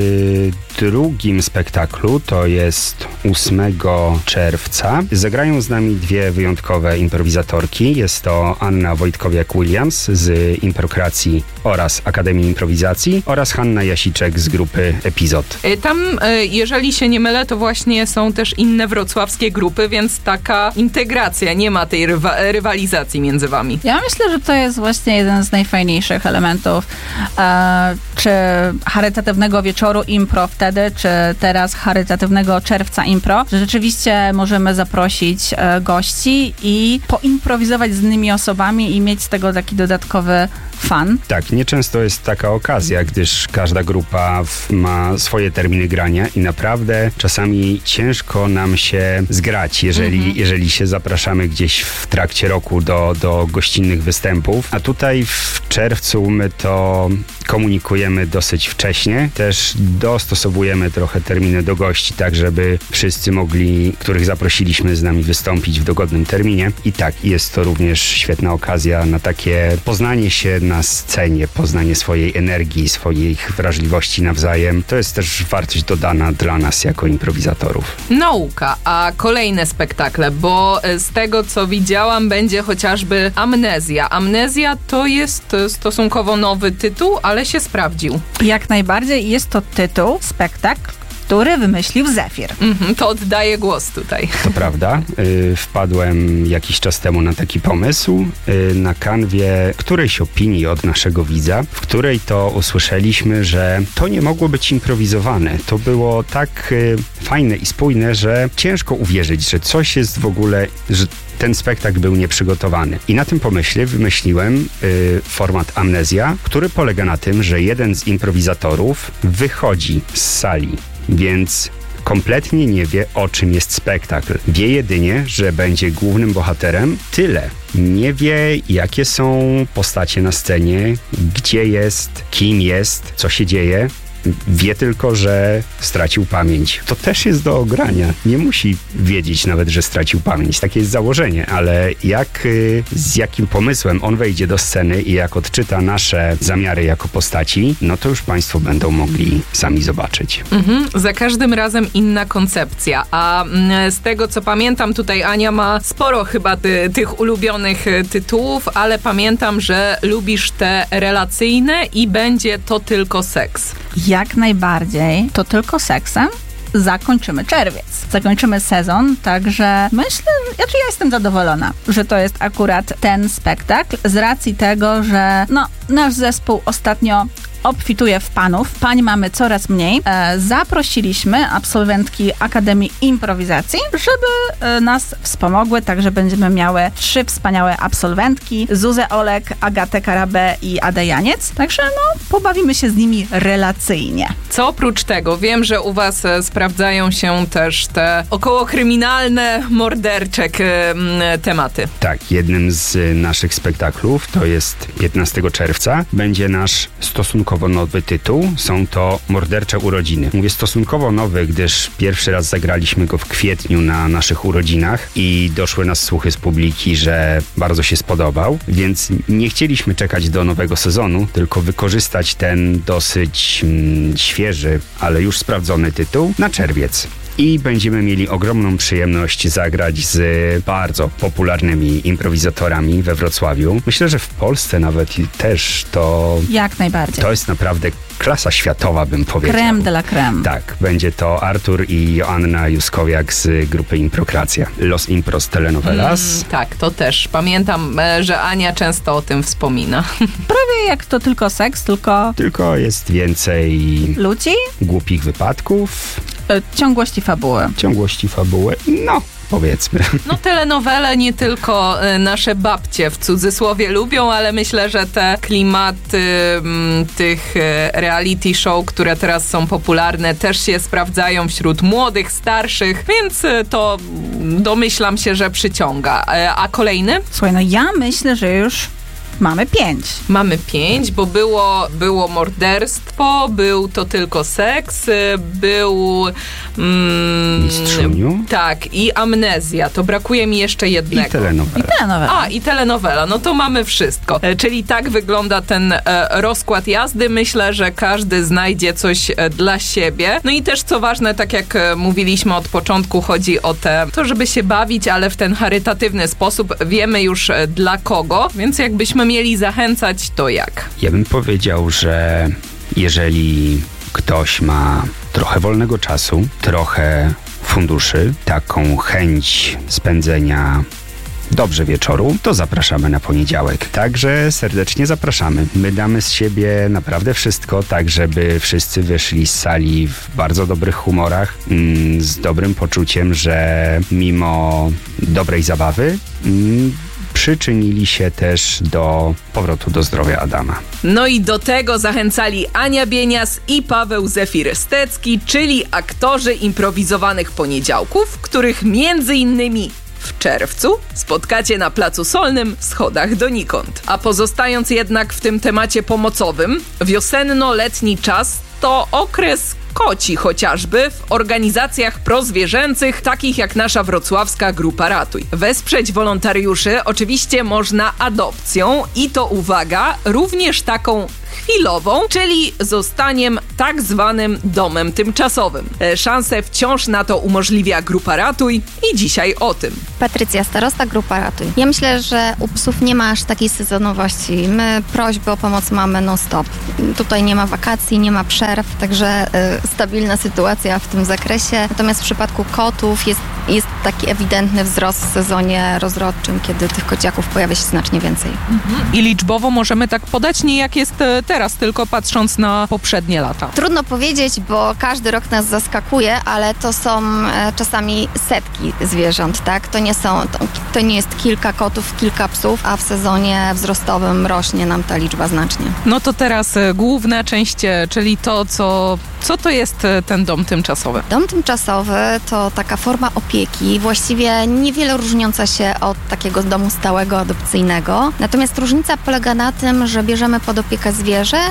W drugim spektaklu, to jest 8 czerwca, zagrają z nami 2 wyjątkowe improwizatorki. Jest to Anna Wojtkowiak-Williams z Improkracji oraz Akademii Improwizacji oraz Hanna Jasiczek z grupy Epizod. Tam, jeżeli się nie mylę, to właśnie są też inne wrocławskie grupy, więc taka integracja, nie ma tej rywalizacji między wami. Ja myślę, że to jest właśnie jeden z najfajniejszych elementów czy charytatywnego wieczoru impro wtedy, czy teraz charytatywnego czerwca impro, że rzeczywiście możemy zaprosić gości i poimprowizować z innymi osobami i mieć z tego taki dodatkowy fan. Tak, nieczęsto jest taka okazja, gdyż każda grupa ma swoje terminy grania i naprawdę czasami ciężko nam się zgrać, jeżeli się zapraszamy gdzieś w trakcie roku do gościnnych występów. A tutaj w czerwcu my to komunikujemy dosyć wcześnie. Też dostosowujemy trochę terminy do gości, tak żeby wszyscy mogli, których zaprosiliśmy, z nami wystąpić w dogodnym terminie. I tak, jest to również świetna okazja na takie poznanie się na scenie, poznanie swojej energii, swoich wrażliwości nawzajem. To jest też wartość dodana dla nas jako improwizatorów. Nauka, a kolejne spektakle, bo z tego co widziałam będzie chociażby Amnezja. Amnezja to jest stosunkowo nowy tytuł, ale się sprawdził. Jak najbardziej jest to tytuł, spektakl, który wymyślił Zefir. To oddaję głos tutaj. To prawda. Wpadłem jakiś czas temu na taki pomysł na kanwie którejś opinii od naszego widza, w której to usłyszeliśmy, że to nie mogło być improwizowane. To było tak fajne i spójne, że ciężko uwierzyć, że coś jest w ogóle, że ten spektakl był nieprzygotowany. I na tym pomyśle wymyśliłem format Amnezja, który polega na tym, że jeden z improwizatorów wychodzi z sali, więc kompletnie nie wie, o czym jest spektakl. Wie jedynie, że będzie głównym bohaterem. Tyle. Nie wie, jakie są postacie na scenie, gdzie jest, kim jest, co się dzieje. Wie tylko, że stracił pamięć. To też jest do ogrania. Nie musi wiedzieć nawet, że stracił pamięć. Takie jest założenie, ale z jakim pomysłem on wejdzie do sceny i jak odczyta nasze zamiary jako postaci, no to już Państwo będą mogli sami zobaczyć. Za każdym razem inna koncepcja, a z tego co pamiętam, tutaj Ania ma sporo chyba tych ulubionych tytułów, ale pamiętam, że lubisz te relacyjne i będzie to tylko seks. Jak najbardziej. To tylko seksem zakończymy czerwiec. Zakończymy sezon, także myślę, ja jestem zadowolona, że to jest akurat ten spektakl z racji tego, że nasz zespół ostatnio obfituje w panów. Pań mamy coraz mniej. Zaprosiliśmy absolwentki Akademii Improwizacji, żeby nas wspomogły, także będziemy miały 3 wspaniałe absolwentki, Zuzę Olek, Agatę Karabę i Adę Janiec. Także pobawimy się z nimi relacyjnie. Co oprócz tego? Wiem, że u was sprawdzają się też te okołokryminalne, mordercze tematy. Tak, jednym z naszych spektaklów, to jest 15 czerwca, będzie nasz stosunkowo nowy tytuł. Są to Mordercze urodziny. Mówię stosunkowo nowy, gdyż pierwszy raz zagraliśmy go w kwietniu na naszych urodzinach i doszły nas słuchy z publiki, że bardzo się spodobał, więc nie chcieliśmy czekać do nowego sezonu, tylko wykorzystać ten dosyć świeży, ale już sprawdzony tytuł na czerwiec. I będziemy mieli ogromną przyjemność zagrać z bardzo popularnymi improwizatorami we Wrocławiu. Myślę, że w Polsce nawet też to... Jak najbardziej. To jest naprawdę klasa światowa, bym powiedział. Creme de la creme. Tak, będzie to Artur i Joanna Juskowiak z grupy Improkracja. Los Impros Telenovelas. Tak, to też. Pamiętam, że Ania często o tym wspomina. Prawie jak to tylko seks, tylko... Tylko jest więcej... ludzi? Głupich wypadków. Ciągłości fabuły. Powiedzmy. Telenowele nie tylko nasze babcie w cudzysłowie lubią, ale myślę, że te klimaty tych reality show, które teraz są popularne, też się sprawdzają wśród młodych, starszych, więc to domyślam się, że przyciąga. A kolejny? Słuchaj, ja myślę, że już mamy 5. Mamy 5, bo było morderstwo, był to tylko seks, był... Mistrzuniu? Tak, i Amnezja. To brakuje mi jeszcze jednego. I telenowela. I telenowela. No to mamy wszystko. Czyli tak wygląda ten rozkład jazdy. Myślę, że każdy znajdzie coś dla siebie. No i też co ważne, tak jak mówiliśmy od początku, chodzi o to, żeby się bawić, ale w ten charytatywny sposób. Wiemy już dla kogo, więc jakbyśmy mieli zachęcać, to jak? Ja bym powiedział, że jeżeli ktoś ma trochę wolnego czasu, trochę funduszy, taką chęć spędzenia dobrze wieczoru, to zapraszamy na poniedziałek. Także serdecznie zapraszamy. My damy z siebie naprawdę wszystko, tak żeby wszyscy wyszli z sali w bardzo dobrych humorach, z dobrym poczuciem, że mimo dobrej zabawy przyczynili się też do powrotu do zdrowia Adama. No i do tego zachęcali Ania Bienias i Paweł Zefir-Stecki, czyli aktorzy improwizowanych poniedziałków, których między innymi w czerwcu spotkacie na Placu Solnym w Schodach donikąd. A pozostając jednak w tym temacie pomocowym, wiosenno-letni czas to okres koci chociażby w organizacjach prozwierzęcych, takich jak nasza wrocławska Grupa Ratuj. Wesprzeć wolontariuszy oczywiście można adopcją i to, uwaga, również taką chwilową, czyli zostaniem tak zwanym domem tymczasowym. Szansę wciąż na to umożliwia Grupa Ratuj i dzisiaj o tym. Patrycja, starosta Grupa Ratuj. Ja myślę, że u psów nie ma aż takiej sezonowości. My prośby o pomoc mamy non-stop. Tutaj nie ma wakacji, nie ma przerw, także stabilna sytuacja w tym zakresie. Natomiast w przypadku kotów jest taki ewidentny wzrost w sezonie rozrodczym, kiedy tych kociaków pojawia się znacznie więcej. I liczbowo możemy tak podać, nie jak jest teraz, tylko patrząc na poprzednie lata. Trudno powiedzieć, bo każdy rok nas zaskakuje, ale to są czasami setki zwierząt, tak? To nie jest kilka kotów, kilka psów, a w sezonie wzrostowym rośnie nam ta liczba znacznie. No to teraz główna część, czyli to, co to jest ten dom tymczasowy? Dom tymczasowy to taka forma opieki, właściwie niewiele różniąca się od takiego domu stałego, adopcyjnego. Natomiast różnica polega na tym, że bierzemy pod opiekę zwierzę,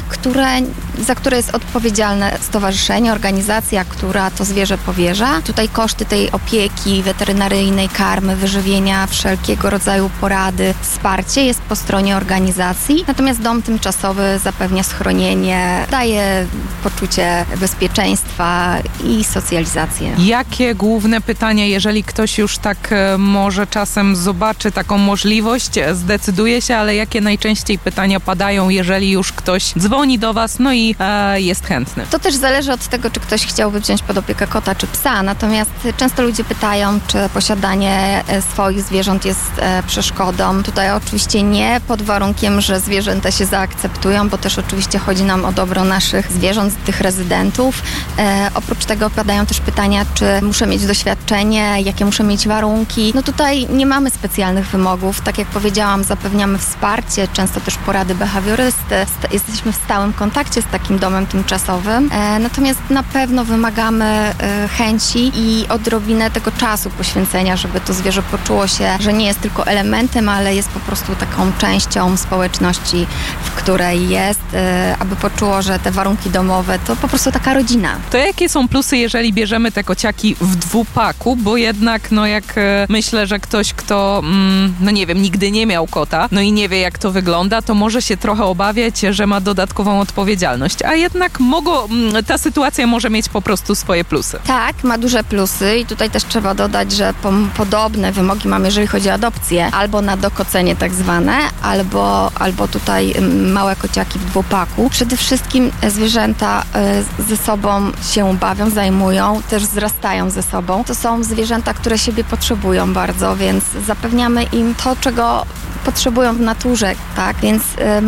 za które jest odpowiedzialne stowarzyszenie, organizacja, która to zwierzę powierza. Tutaj koszty tej opieki weterynaryjnej, karmy, wyżywienia, wszelkiego rodzaju porady, wsparcie jest po stronie organizacji. Natomiast dom tymczasowy zapewnia schronienie, daje poczucie bezpieczeństwa i socjalizację. Jakie główne pytania, jeżeli ktoś już tak może czasem zobaczy taką możliwość, zdecyduje się, ale jakie najczęściej pytania padają, jeżeli już ktoś dzwoni do Was, no i jest chętny? To też zależy od tego, czy ktoś chciałby wziąć pod opiekę kota czy psa, natomiast często ludzie pytają, czy posiadanie swoich zwierząt jest przeszkodą. Tutaj oczywiście nie, pod warunkiem, że zwierzęta się zaakceptują, bo też oczywiście chodzi nam o dobro naszych zwierząt, tych rezydentów. Oprócz tego padają też pytania, czy muszę mieć doświadczenie, jakie muszę mieć warunki. No tutaj nie mamy specjalnych wymogów. Tak jak powiedziałam, zapewniamy wsparcie, często też porady behawiorysty. Jesteśmy w stałym kontakcie z takim domem tymczasowym. Natomiast na pewno wymagamy chęci i odrobinę tego czasu poświęcenia, żeby to zwierzę poczuło się, że nie jest tylko elementem, ale jest po prostu taką częścią społeczności, w której jest, aby poczuło, że te warunki domowe to po prostu taka rodzina. To jakie są plusy, jeżeli bierzemy te kociaki w dwupaku? Bo jednak, jak myślę, że ktoś, kto, nie wiem, nigdy nie miał kota, no i nie wie, jak to wygląda, to może się trochę obawiać, że ma dodatkową odpowiedzialność. A jednak ta sytuacja może mieć po prostu swoje plusy. Tak, ma duże plusy i tutaj też trzeba dodać, że podobne wymogi mamy, jeżeli chodzi o adopcję, albo na dokocenie tak zwane, albo tutaj małe kociaki w dwupaku. Przede wszystkim zwierzęta ze sobą się bawią, zajmują, też wzrastają ze sobą. To są zwierzęta, które siebie potrzebują bardzo, więc zapewniamy im to, czego potrzebują w naturze, tak? Więc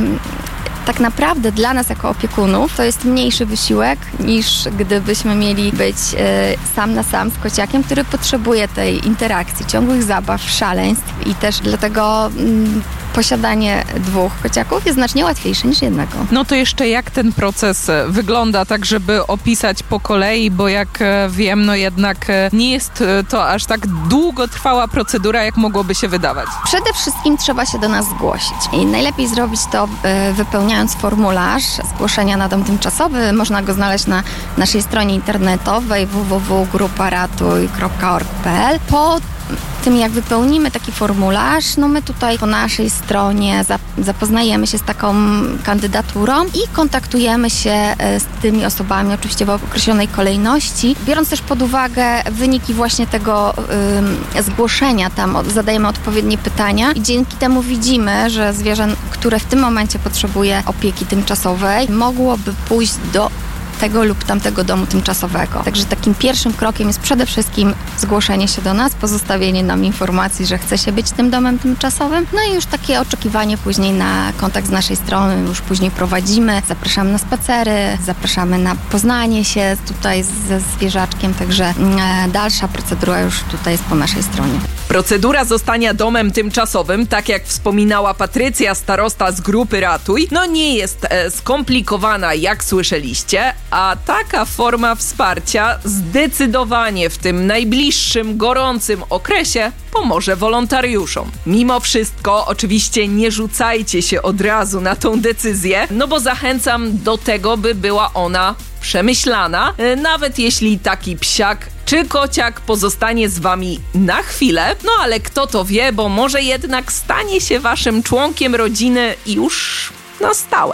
tak naprawdę dla nas jako opiekunów to jest mniejszy wysiłek niż gdybyśmy mieli być sam na sam z kociakiem, który potrzebuje tej interakcji, ciągłych zabaw, szaleństw i też dlatego posiadanie dwóch kociaków jest znacznie łatwiejsze niż jednego. No to jeszcze jak ten proces wygląda, tak żeby opisać po kolei, bo jak wiem, jednak nie jest to aż tak długotrwała procedura, jak mogłoby się wydawać. Przede wszystkim trzeba się do nas zgłosić i najlepiej zrobić to wypełniając formularz zgłoszenia na dom tymczasowy. Można go znaleźć na naszej stronie internetowej www.gruparatuj.org.pl. Po tym, jak wypełnimy taki formularz, my tutaj po naszej stronie zapoznajemy się z taką kandydaturą i kontaktujemy się z tymi osobami, oczywiście w określonej kolejności, biorąc też pod uwagę wyniki właśnie tego zgłoszenia. Tam zadajemy odpowiednie pytania i dzięki temu widzimy, że zwierzę, które w tym momencie potrzebuje opieki tymczasowej, mogłoby pójść do tego lub tamtego domu tymczasowego. Także takim pierwszym krokiem jest przede wszystkim zgłoszenie się do nas, pozostawienie nam informacji, że chce się być tym domem tymczasowym, no i już takie oczekiwanie później na kontakt z naszej strony, już później prowadzimy, zapraszamy na spacery, zapraszamy na poznanie się tutaj ze zwierzaczkiem, także dalsza procedura już tutaj jest po naszej stronie. Procedura zostania domem tymczasowym, tak jak wspominała Patrycja, starosta z grupy Ratuj, nie jest skomplikowana, jak słyszeliście, a taka forma wsparcia zdecydowanie w tym najbliższym, gorącym okresie pomoże wolontariuszom. Mimo wszystko, oczywiście nie rzucajcie się od razu na tą decyzję, bo zachęcam do tego, by była ona przemyślana, nawet jeśli taki psiak czy kociak pozostanie z wami na chwilę, ale kto to wie, bo może jednak stanie się waszym członkiem rodziny już na stałe.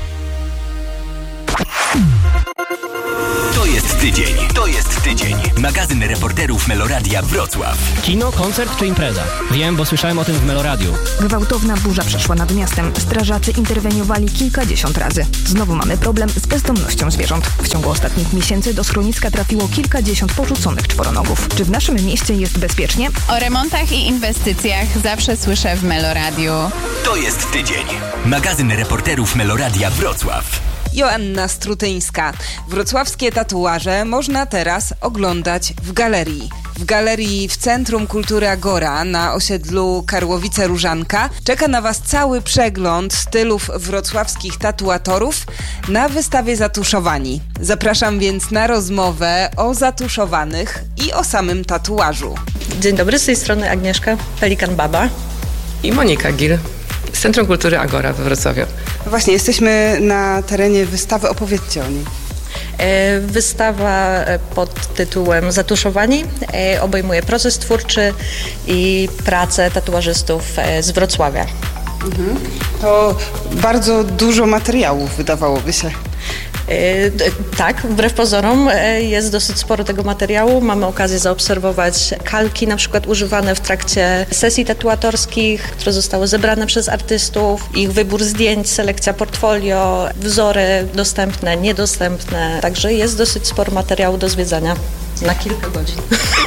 To jest tydzień. Magazyn reporterów Meloradia Wrocław. Kino, koncert czy impreza? Wiem, bo słyszałem o tym w Meloradiu. Gwałtowna burza przeszła nad miastem. Strażacy interweniowali kilkadziesiąt razy. Znowu mamy problem z bezdomnością zwierząt. W ciągu ostatnich miesięcy do schroniska trafiło kilkadziesiąt porzuconych czworonogów. Czy w naszym mieście jest bezpiecznie? O remontach i inwestycjach zawsze słyszę w Meloradiu. To jest tydzień. Magazyn reporterów Meloradia Wrocław. Joanna Strutyńska. Wrocławskie tatuaże można teraz oglądać w galerii. W galerii w Centrum Kultury Agora na osiedlu Karłowice-Różanka czeka na Was cały przegląd stylów wrocławskich tatuatorów na wystawie Zatuszowani. Zapraszam więc na rozmowę o zatuszowanych i o samym tatuażu. Dzień dobry, z tej strony Agnieszka Pelikan-Baba i Monika Gil z Centrum Kultury Agora we Wrocławiu. Właśnie, jesteśmy na terenie wystawy, opowiedzcie o niej. Wystawa pod tytułem Zatuszowani obejmuje proces twórczy i pracę tatuażystów z Wrocławia. To bardzo dużo materiałów, wydawałoby się. Tak, wbrew pozorom jest dosyć sporo tego materiału. Mamy okazję zaobserwować kalki na przykład używane w trakcie sesji tatuatorskich, które zostały zebrane przez artystów, ich wybór zdjęć, selekcja portfolio, wzory dostępne, niedostępne. Także jest dosyć sporo materiału do zwiedzania na kilka godzin.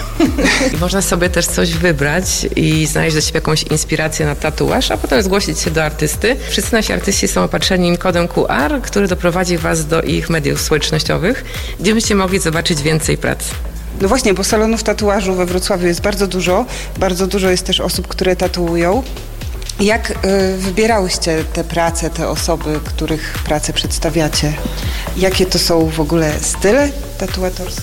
I można sobie też coś wybrać i znaleźć dla siebie jakąś inspirację na tatuaż, a potem zgłosić się do artysty. Wszyscy nasi artyści są opatrzeni kodem QR, który doprowadzi Was do ich mediów społecznościowych, gdzie będziecie mogli zobaczyć więcej prac. No właśnie, bo salonów tatuażu we Wrocławiu jest bardzo dużo. Bardzo dużo jest też osób, które tatuują. Jak wybierałyście te prace, te osoby, których pracę przedstawiacie? Jakie to są w ogóle style tatuatorskie?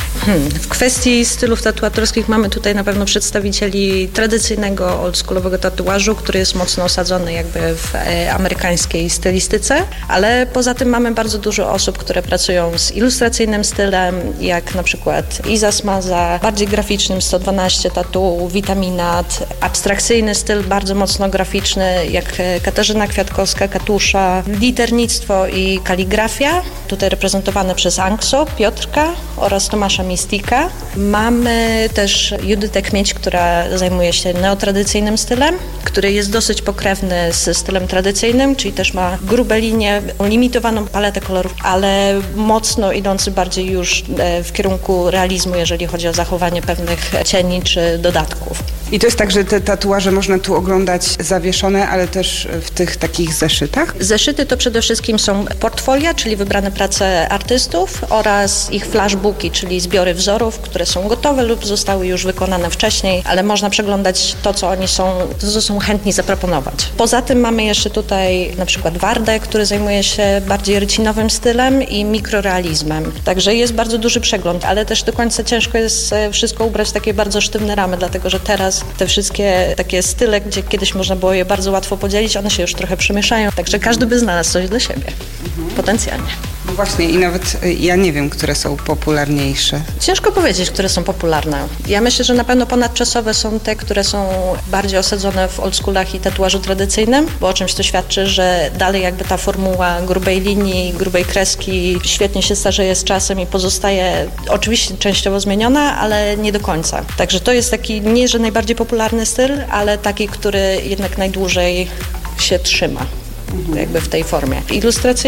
W kwestii stylów tatuatorskich mamy tutaj na pewno przedstawicieli tradycyjnego, oldschoolowego tatuażu, który jest mocno osadzony jakby w amerykańskiej stylistyce, ale poza tym mamy bardzo dużo osób, które pracują z ilustracyjnym stylem, jak na przykład Iza Smaza, bardziej graficznym 112 Tattoo, Vitaminat, abstrakcyjny styl bardzo mocno graficzny, jak Katarzyna Kwiatkowska, Katusza, liternictwo i kaligrafia, tutaj reprezentowane przez Ankso, Piotrka oraz Tomasza Mistika. Mamy też Judytę Kmieć, która zajmuje się neotradycyjnym stylem, który jest dosyć pokrewny ze stylem tradycyjnym, czyli też ma grube linie, limitowaną paletę kolorów, ale mocno idący bardziej już w kierunku realizmu, jeżeli chodzi o zachowanie pewnych cieni czy dodatków. I to jest tak, że te tatuaże można tu oglądać zawieszone, ale też w tych takich zeszytach? Zeszyty to przede wszystkim są portfolia, czyli wybrane prace artystów oraz ich flashbooki, czyli zbiory wzorów, które są gotowe lub zostały już wykonane wcześniej, ale można przeglądać to, co oni są chętni zaproponować. Poza tym mamy jeszcze tutaj na przykład Wardę, który zajmuje się bardziej rycinowym stylem i mikrorealizmem. Także jest bardzo duży przegląd, ale też do końca ciężko jest wszystko ubrać w takie bardzo sztywne ramy, dlatego że teraz te wszystkie takie style, gdzie kiedyś można było je bardzo łatwo podzielić, one się już trochę przemieszają, także każdy by znalazł coś dla siebie, potencjalnie. No właśnie i nawet ja nie wiem, które są popularniejsze. Ciężko powiedzieć, które są popularne. Ja myślę, że na pewno ponadczasowe są te, które są bardziej osadzone w oldschoolach i tatuażu tradycyjnym, bo o czymś to świadczy, że dalej jakby ta formuła grubej linii, grubej kreski świetnie się starzeje z czasem i pozostaje oczywiście częściowo zmieniona, ale nie do końca. Także to jest taki nie, że najbardziej popularny styl, ale taki, który jednak najdłużej się trzyma jakby w tej formie. Ilustracyjny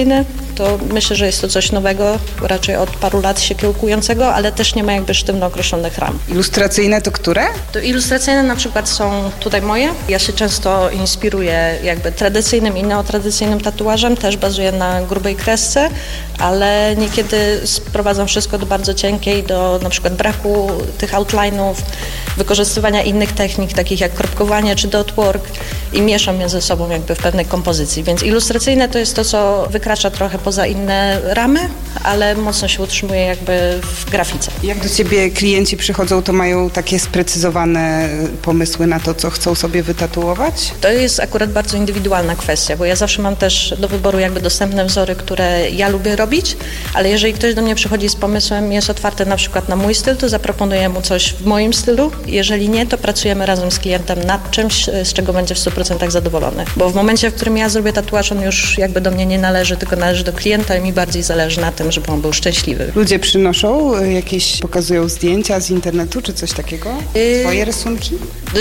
to myślę, że jest to coś nowego, raczej od paru lat się kiełkującego, ale też nie ma jakby sztywno określonych ram. Ilustracyjne to które? To ilustracyjne na przykład są tutaj moje. Ja się często inspiruję jakby tradycyjnym i neotradycyjnym tatuażem, też bazuję na grubej kresce, ale niekiedy sprowadzam wszystko do bardzo cienkiej, do na przykład braku tych outline'ów, wykorzystywania innych technik, takich jak kropkowanie czy dot work i mieszam je ze sobą jakby w pewnej kompozycji. Więc ilustracyjne to jest to, co wykracza trochę poza inne ramy, ale mocno się utrzymuje jakby w grafice. Jak do ciebie klienci przychodzą, to mają takie sprecyzowane pomysły na to, co chcą sobie wytatuować? To jest akurat bardzo indywidualna kwestia, bo ja zawsze mam też do wyboru jakby dostępne wzory, które ja lubię robić, ale jeżeli ktoś do mnie przychodzi z pomysłem, jest otwarty na przykład na mój styl, to zaproponuję mu coś w moim stylu. Jeżeli nie, to pracujemy razem z klientem nad czymś, z czego będzie w 100% zadowolony. Bo w momencie, w którym ja zrobię tatuaż, on już jakby do mnie nie należy, tylko należy do klienta i mi bardziej zależy na tym, żeby on był szczęśliwy. Ludzie przynoszą jakieś, pokazują zdjęcia z internetu czy coś takiego? Swoje rysunki?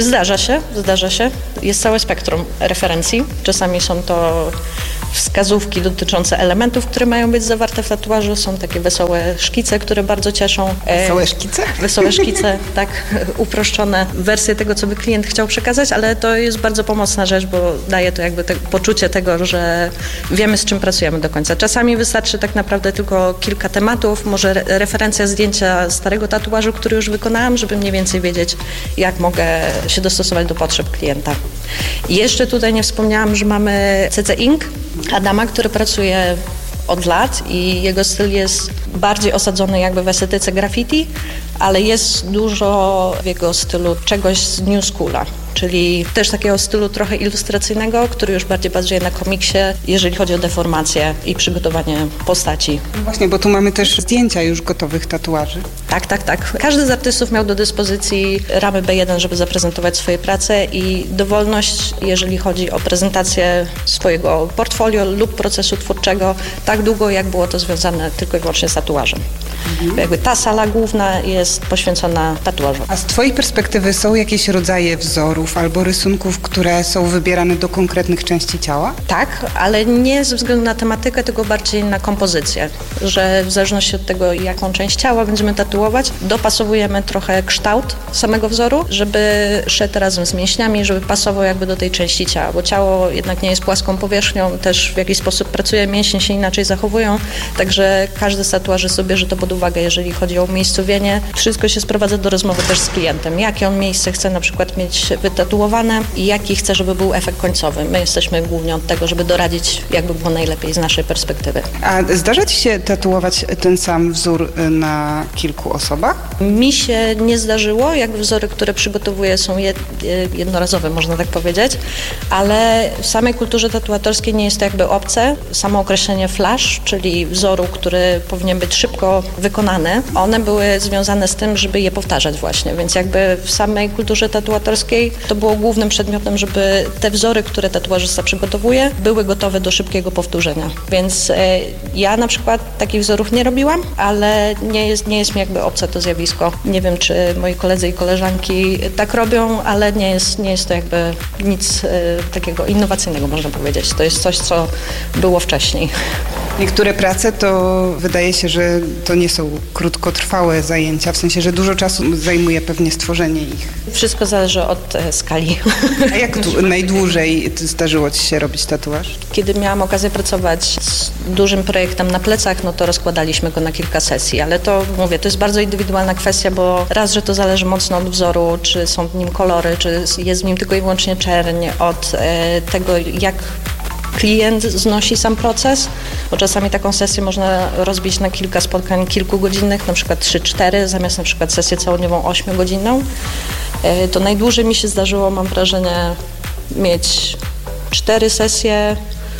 Zdarza się. Jest całe spektrum referencji. Czasami są to wskazówki dotyczące elementów, które mają być zawarte w tatuażu. Są takie wesołe szkice, które bardzo cieszą. Wesołe szkice? Wesołe szkice, tak, uproszczone wersje tego, co by klient chciał przekazać, ale to jest bardzo pomocna rzecz, bo daje to jakby poczucie tego, że wiemy, z czym pracujemy do końca. Czasami wystarczy tak naprawdę tylko kilka tematów, może referencja zdjęcia starego tatuażu, który już wykonałam, żeby mniej więcej wiedzieć, jak mogę się dostosować do potrzeb klienta. I jeszcze tutaj nie wspomniałam, że mamy CC Ink, Adama, który pracuje od lat i jego styl jest bardziej osadzony jakby w estetyce graffiti, ale jest dużo w jego stylu czegoś z New Schoola, czyli też takiego stylu trochę ilustracyjnego, który już bardziej bazuje na komiksie, jeżeli chodzi o deformację i przygotowanie postaci. No właśnie, bo tu mamy też zdjęcia już gotowych tatuaży. Tak. Każdy z artystów miał do dyspozycji ramy B1, żeby zaprezentować swoje prace i dowolność, jeżeli chodzi o prezentację swojego portfolio lub procesu twórczego, tak długo, jak było to związane tylko i wyłącznie z tatuażem. Jakby ta sala główna jest poświęcona tatuażom. A z twojej perspektywy są jakieś rodzaje wzorów albo rysunków, które są wybierane do konkretnych części ciała? Tak, ale nie ze względu na tematykę, tylko bardziej na kompozycję, że w zależności od tego, jaką część ciała będziemy tatuować, dopasowujemy trochę kształt samego wzoru, żeby szedł razem z mięśniami, żeby pasował jakby do tej części ciała, bo ciało jednak nie jest płaską powierzchnią, też w jakiś sposób pracuje, mięśnie się inaczej zachowują, także każdy z tatuaży sobie bierze to pod uwagę, jeżeli chodzi o umiejscowienie. Wszystko się sprowadza do rozmowy też z klientem, jakie on miejsce chce na przykład mieć wytatuowane i jaki chce, żeby był efekt końcowy. My jesteśmy głównie od tego, żeby doradzić, jakby było najlepiej z naszej perspektywy. A zdarza ci się tatuować ten sam wzór na kilku osobach? Mi się nie zdarzyło, jakby wzory, które przygotowuję są jednorazowe, można tak powiedzieć, ale w samej kulturze tatuatorskiej nie jest to jakby obce. Samo określenie flash, czyli wzoru, który powinien być szybko wykonany, one były związane z tym, żeby je powtarzać właśnie, więc jakby w samej kulturze tatuatorskiej to było głównym przedmiotem, żeby te wzory, które tatuażysta przygotowuje, były gotowe do szybkiego powtórzenia. Więc ja na przykład takich wzorów nie robiłam, ale nie jest mi jakby obce to zjawisko. Nie wiem, czy moi koledzy i koleżanki tak robią, ale nie jest to jakby nic takiego innowacyjnego, można powiedzieć. To jest coś, co było wcześniej. Niektóre prace to wydaje się, że to nie są krótkotrwałe zajęcia, w sensie, że dużo czasu zajmuje pewnie stworzenie ich. Wszystko zależy od skali. A jak najdłużej zdarzyło ci się robić tatuaż? Kiedy miałam okazję pracować z dużym projektem na plecach, no to rozkładaliśmy go na kilka sesji, ale to mówię, to jest bardzo indywidualna kwestia, bo raz, że to zależy mocno od wzoru, czy są w nim kolory, czy jest w nim tylko i wyłącznie czerń, od tego, jak klient znosi sam proces, bo czasami taką sesję można rozbić na kilka spotkań kilkugodzinnych, na przykład 3-4, zamiast na przykład sesję całodniową 8-godzinną. To najdłużej mi się zdarzyło, mam wrażenie, mieć 4 sesje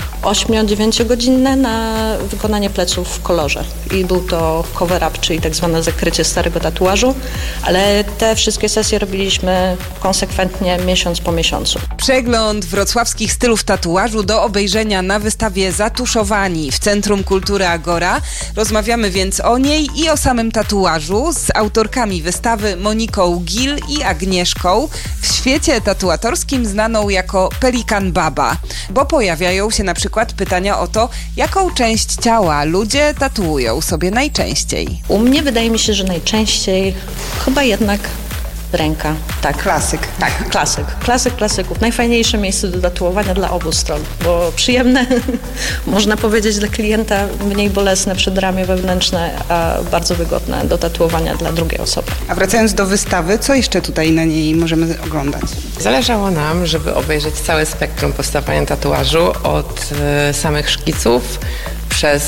8-9 godzinne na wykonanie pleców w kolorze. I był to cover-up, czyli tak zwane zakrycie starego tatuażu, ale te wszystkie sesje robiliśmy konsekwentnie miesiąc po miesiącu. Przegląd wrocławskich stylów tatuażu do obejrzenia na wystawie Zatuszowani w Centrum Kultury Agora. Rozmawiamy więc o niej i o samym tatuażu z autorkami wystawy Moniką Gil i Agnieszką, w świecie tatuatorskim znaną jako Pelikan Baba, bo pojawiają się na przykład przykład pytania o to, jaką część ciała ludzie tatuują sobie najczęściej. U mnie wydaje mi się, że najczęściej chyba jednak ręka. Tak. Klasyk. Tak, klasyk klasyków. Najfajniejsze miejsce do tatuowania dla obu stron, bo przyjemne, można powiedzieć, dla klienta, mniej bolesne przedramię wewnętrzne, a bardzo wygodne do tatuowania dla drugiej osoby. A wracając do wystawy, co jeszcze tutaj na niej możemy oglądać? Zależało nam, żeby obejrzeć całe spektrum powstawania tatuażu, od samych szkiców, przez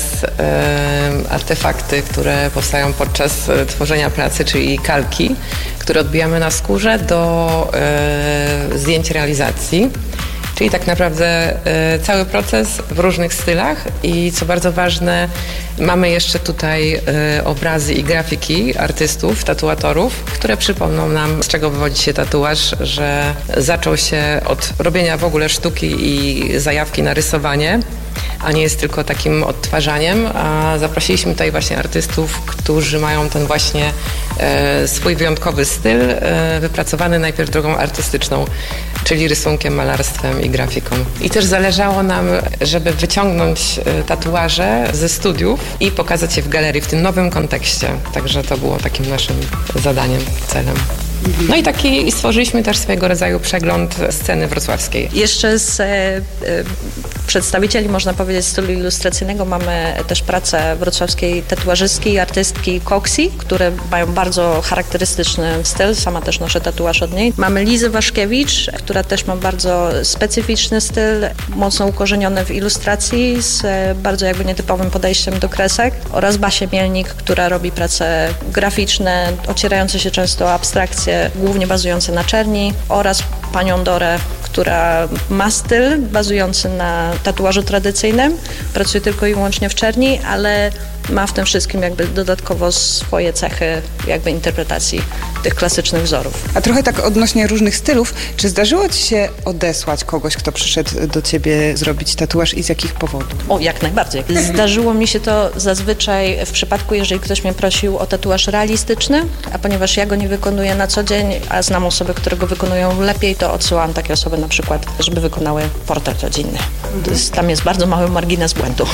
artefakty, które powstają podczas tworzenia pracy, czyli kalki, które odbijamy na skórze, do zdjęć realizacji. Czyli tak naprawdę cały proces w różnych stylach i co bardzo ważne, mamy jeszcze tutaj obrazy i grafiki artystów, tatuatorów, które przypomną nam, z czego wywodzi się tatuaż, że zaczął się od robienia w ogóle sztuki i zajawki na rysowanie, a nie jest tylko takim odtwarzaniem, a zaprosiliśmy tutaj właśnie artystów, którzy mają ten właśnie swój wyjątkowy styl, wypracowany najpierw drogą artystyczną, czyli rysunkiem, malarstwem i grafiką. I też zależało nam, żeby wyciągnąć tatuaże ze studiów i pokazać je w galerii w tym nowym kontekście. Także to było takim naszym zadaniem, celem. No i stworzyliśmy też swojego rodzaju przegląd sceny wrocławskiej. Jeszcze z przedstawicieli, można powiedzieć, stylu ilustracyjnego mamy też pracę wrocławskiej tatuażystki i artystki Coxi, które mają bardzo charakterystyczny styl, sama też noszę tatuaż od niej. Mamy Lizę Waszkiewicz, która też ma bardzo specyficzny styl, mocno ukorzeniony w ilustracji, z bardzo jakby nietypowym podejściem do kresek, oraz Basię Mielnik, która robi prace graficzne, ocierające się często o abstrakcje, głównie bazujące na czerni, oraz panią Dorę, która ma styl bazujący na tatuażu tradycyjnym, pracuje tylko i wyłącznie w czerni, ale ma w tym wszystkim jakby dodatkowo swoje cechy jakby interpretacji tych klasycznych wzorów. A trochę tak odnośnie różnych stylów, czy zdarzyło Ci się odesłać kogoś, kto przyszedł do Ciebie zrobić tatuaż i z jakich powodów? O, jak najbardziej. Zdarzyło mi się to zazwyczaj w przypadku, jeżeli ktoś mnie prosił o tatuaż realistyczny, a ponieważ ja go nie wykonuję na co dzień, a znam osoby, które go wykonują lepiej, to odsyłam takie osoby na przykład, żeby wykonały portret rodzinny. Tam jest bardzo mały margines błędu.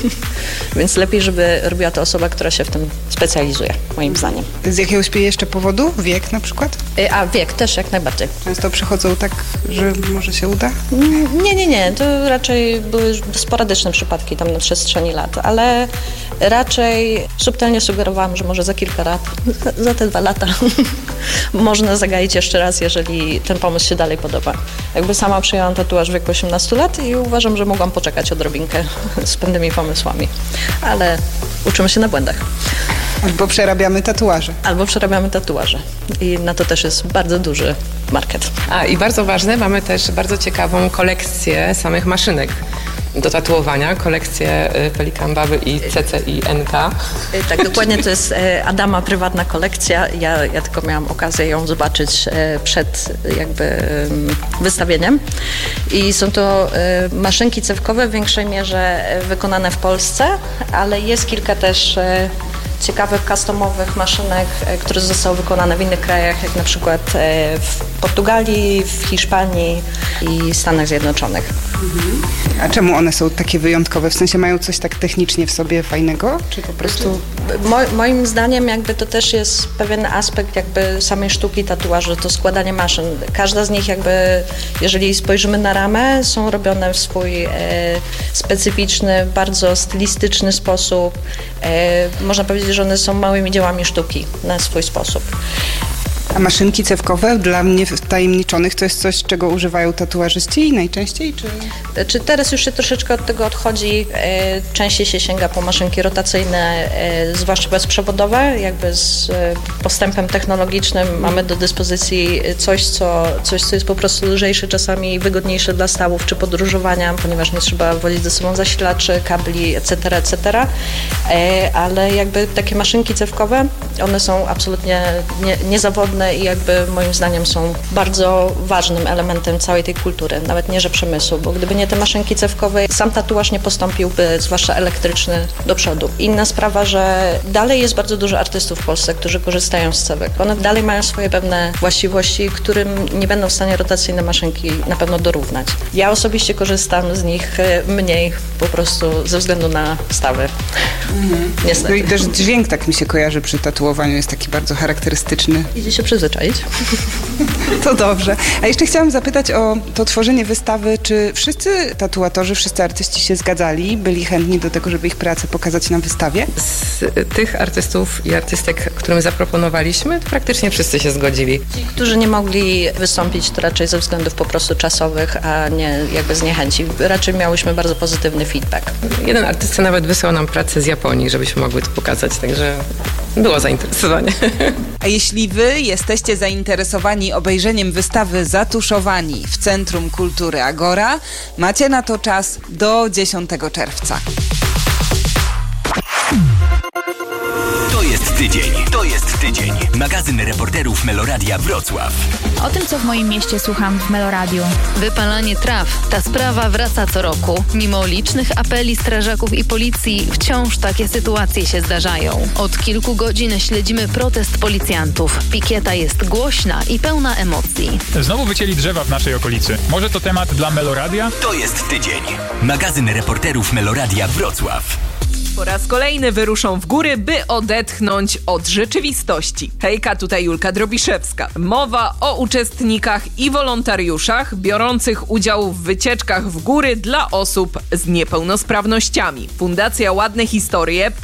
Więc lepiej, żeby robiła to osoba, która się w tym specjalizuje, moim zdaniem. Z jakiegoś jeszcze powodu? Wiek na przykład? A wiek też jak najbardziej. Często przychodzą tak, że może się uda? Nie. To raczej były sporadyczne przypadki tam na przestrzeni lat, ale raczej subtelnie sugerowałam, że może za kilka lat, za te 2 lata można zagaić jeszcze raz, jeżeli ten pomysł się dalej podoba. Jakby sama przyjęłam tatuaż w wieku 18 lat i uważam, że mogłam poczekać odrobinkę z pewnymi pomysłami, ale uczymy się na błędach. Albo przerabiamy tatuaże. I na to też jest bardzo duży market. I bardzo ważne, mamy też bardzo ciekawą kolekcję samych maszynek do tatuowania, kolekcję Pelikan Baby i CCI-NK. Tak, dokładnie, to jest Adama prywatna kolekcja. Ja tylko miałam okazję ją zobaczyć przed jakby wystawieniem. I są to maszynki cewkowe w większej mierze wykonane w Polsce, ale jest kilka też ciekawych, customowych maszynek, które zostały wykonane w innych krajach, jak na przykład w Portugalii, w Hiszpanii i Stanach Zjednoczonych. A czemu one są takie wyjątkowe? W sensie mają coś tak technicznie w sobie fajnego? Czy po prostu... Moim zdaniem jakby to też jest pewien aspekt jakby samej sztuki tatuażu, to składanie maszyn. Każda z nich jakby, jeżeli spojrzymy na ramę, są robione w swój specyficzny, bardzo stylistyczny sposób. Można powiedzieć, że one są małymi dziełami sztuki na swój sposób. A maszynki cewkowe dla mnie wtajemniczonych to jest coś, czego używają tatuażyści najczęściej? Czy teraz już się troszeczkę od tego odchodzi? Częściej się sięga po maszynki rotacyjne, zwłaszcza bezprzewodowe. Jakby z postępem technologicznym mamy do dyspozycji coś, co jest po prostu lżejsze, czasami wygodniejsze dla stawów czy podróżowania, ponieważ nie trzeba wozić ze sobą zasilaczy, kabli, etc., ale jakby takie maszynki cewkowe, one są absolutnie niezawodne ważne i jakby moim zdaniem są bardzo ważnym elementem całej tej kultury, nawet nie, że przemysłu, bo gdyby nie te maszynki cewkowe, sam tatuaż nie postąpiłby, zwłaszcza elektryczny, do przodu. Inna sprawa, że dalej jest bardzo dużo artystów w Polsce, którzy korzystają z cewek. One dalej mają swoje pewne właściwości, którym nie będą w stanie rotacyjne maszynki na pewno dorównać. Ja osobiście korzystam z nich mniej, po prostu ze względu na stawy. Niestety. No i też dźwięk tak mi się kojarzy przy tatuowaniu, jest taki bardzo charakterystyczny. Idzie się przyzwyczaić. To dobrze. A jeszcze chciałam zapytać o to tworzenie wystawy. Czy wszyscy tatuatorzy, wszyscy artyści się zgadzali? Byli chętni do tego, żeby ich pracę pokazać na wystawie? Z tych artystów i artystek, którym zaproponowaliśmy, praktycznie wszyscy się zgodzili. Ci, którzy nie mogli wystąpić, to raczej ze względów po prostu czasowych, a nie jakby z niechęci. Raczej miałyśmy bardzo pozytywny feedback. Jeden artysta nawet wysłał nam pracę z Japonii, żebyśmy mogły to pokazać, także było zainteresowanie. A jeśli wy jesteście zainteresowani obejrzeniem wystawy Zatuszowani w Centrum Kultury Agora, macie na to czas do 10 czerwca. To jest tydzień. To jest tydzień. Magazyn reporterów Meloradia Wrocław. O tym, co w moim mieście słucham w Meloradiu. Wypalanie traw. Ta sprawa wraca co roku. Mimo licznych apeli strażaków i policji, wciąż takie sytuacje się zdarzają. Od kilku godzin śledzimy protest policjantów. Pikieta jest głośna i pełna emocji. Znowu wycięli drzewa w naszej okolicy. Może to temat dla Meloradia? To jest tydzień. Magazyn reporterów Meloradia Wrocław. Po raz kolejny wyruszą w góry, by odetchnąć od rzeczywistości. Hejka, tutaj Julka Drobiszewska. Mowa o uczestnikach i wolontariuszach biorących udział w wycieczkach w góry dla osób z niepełnosprawnościami. Fundacja Ładne Historie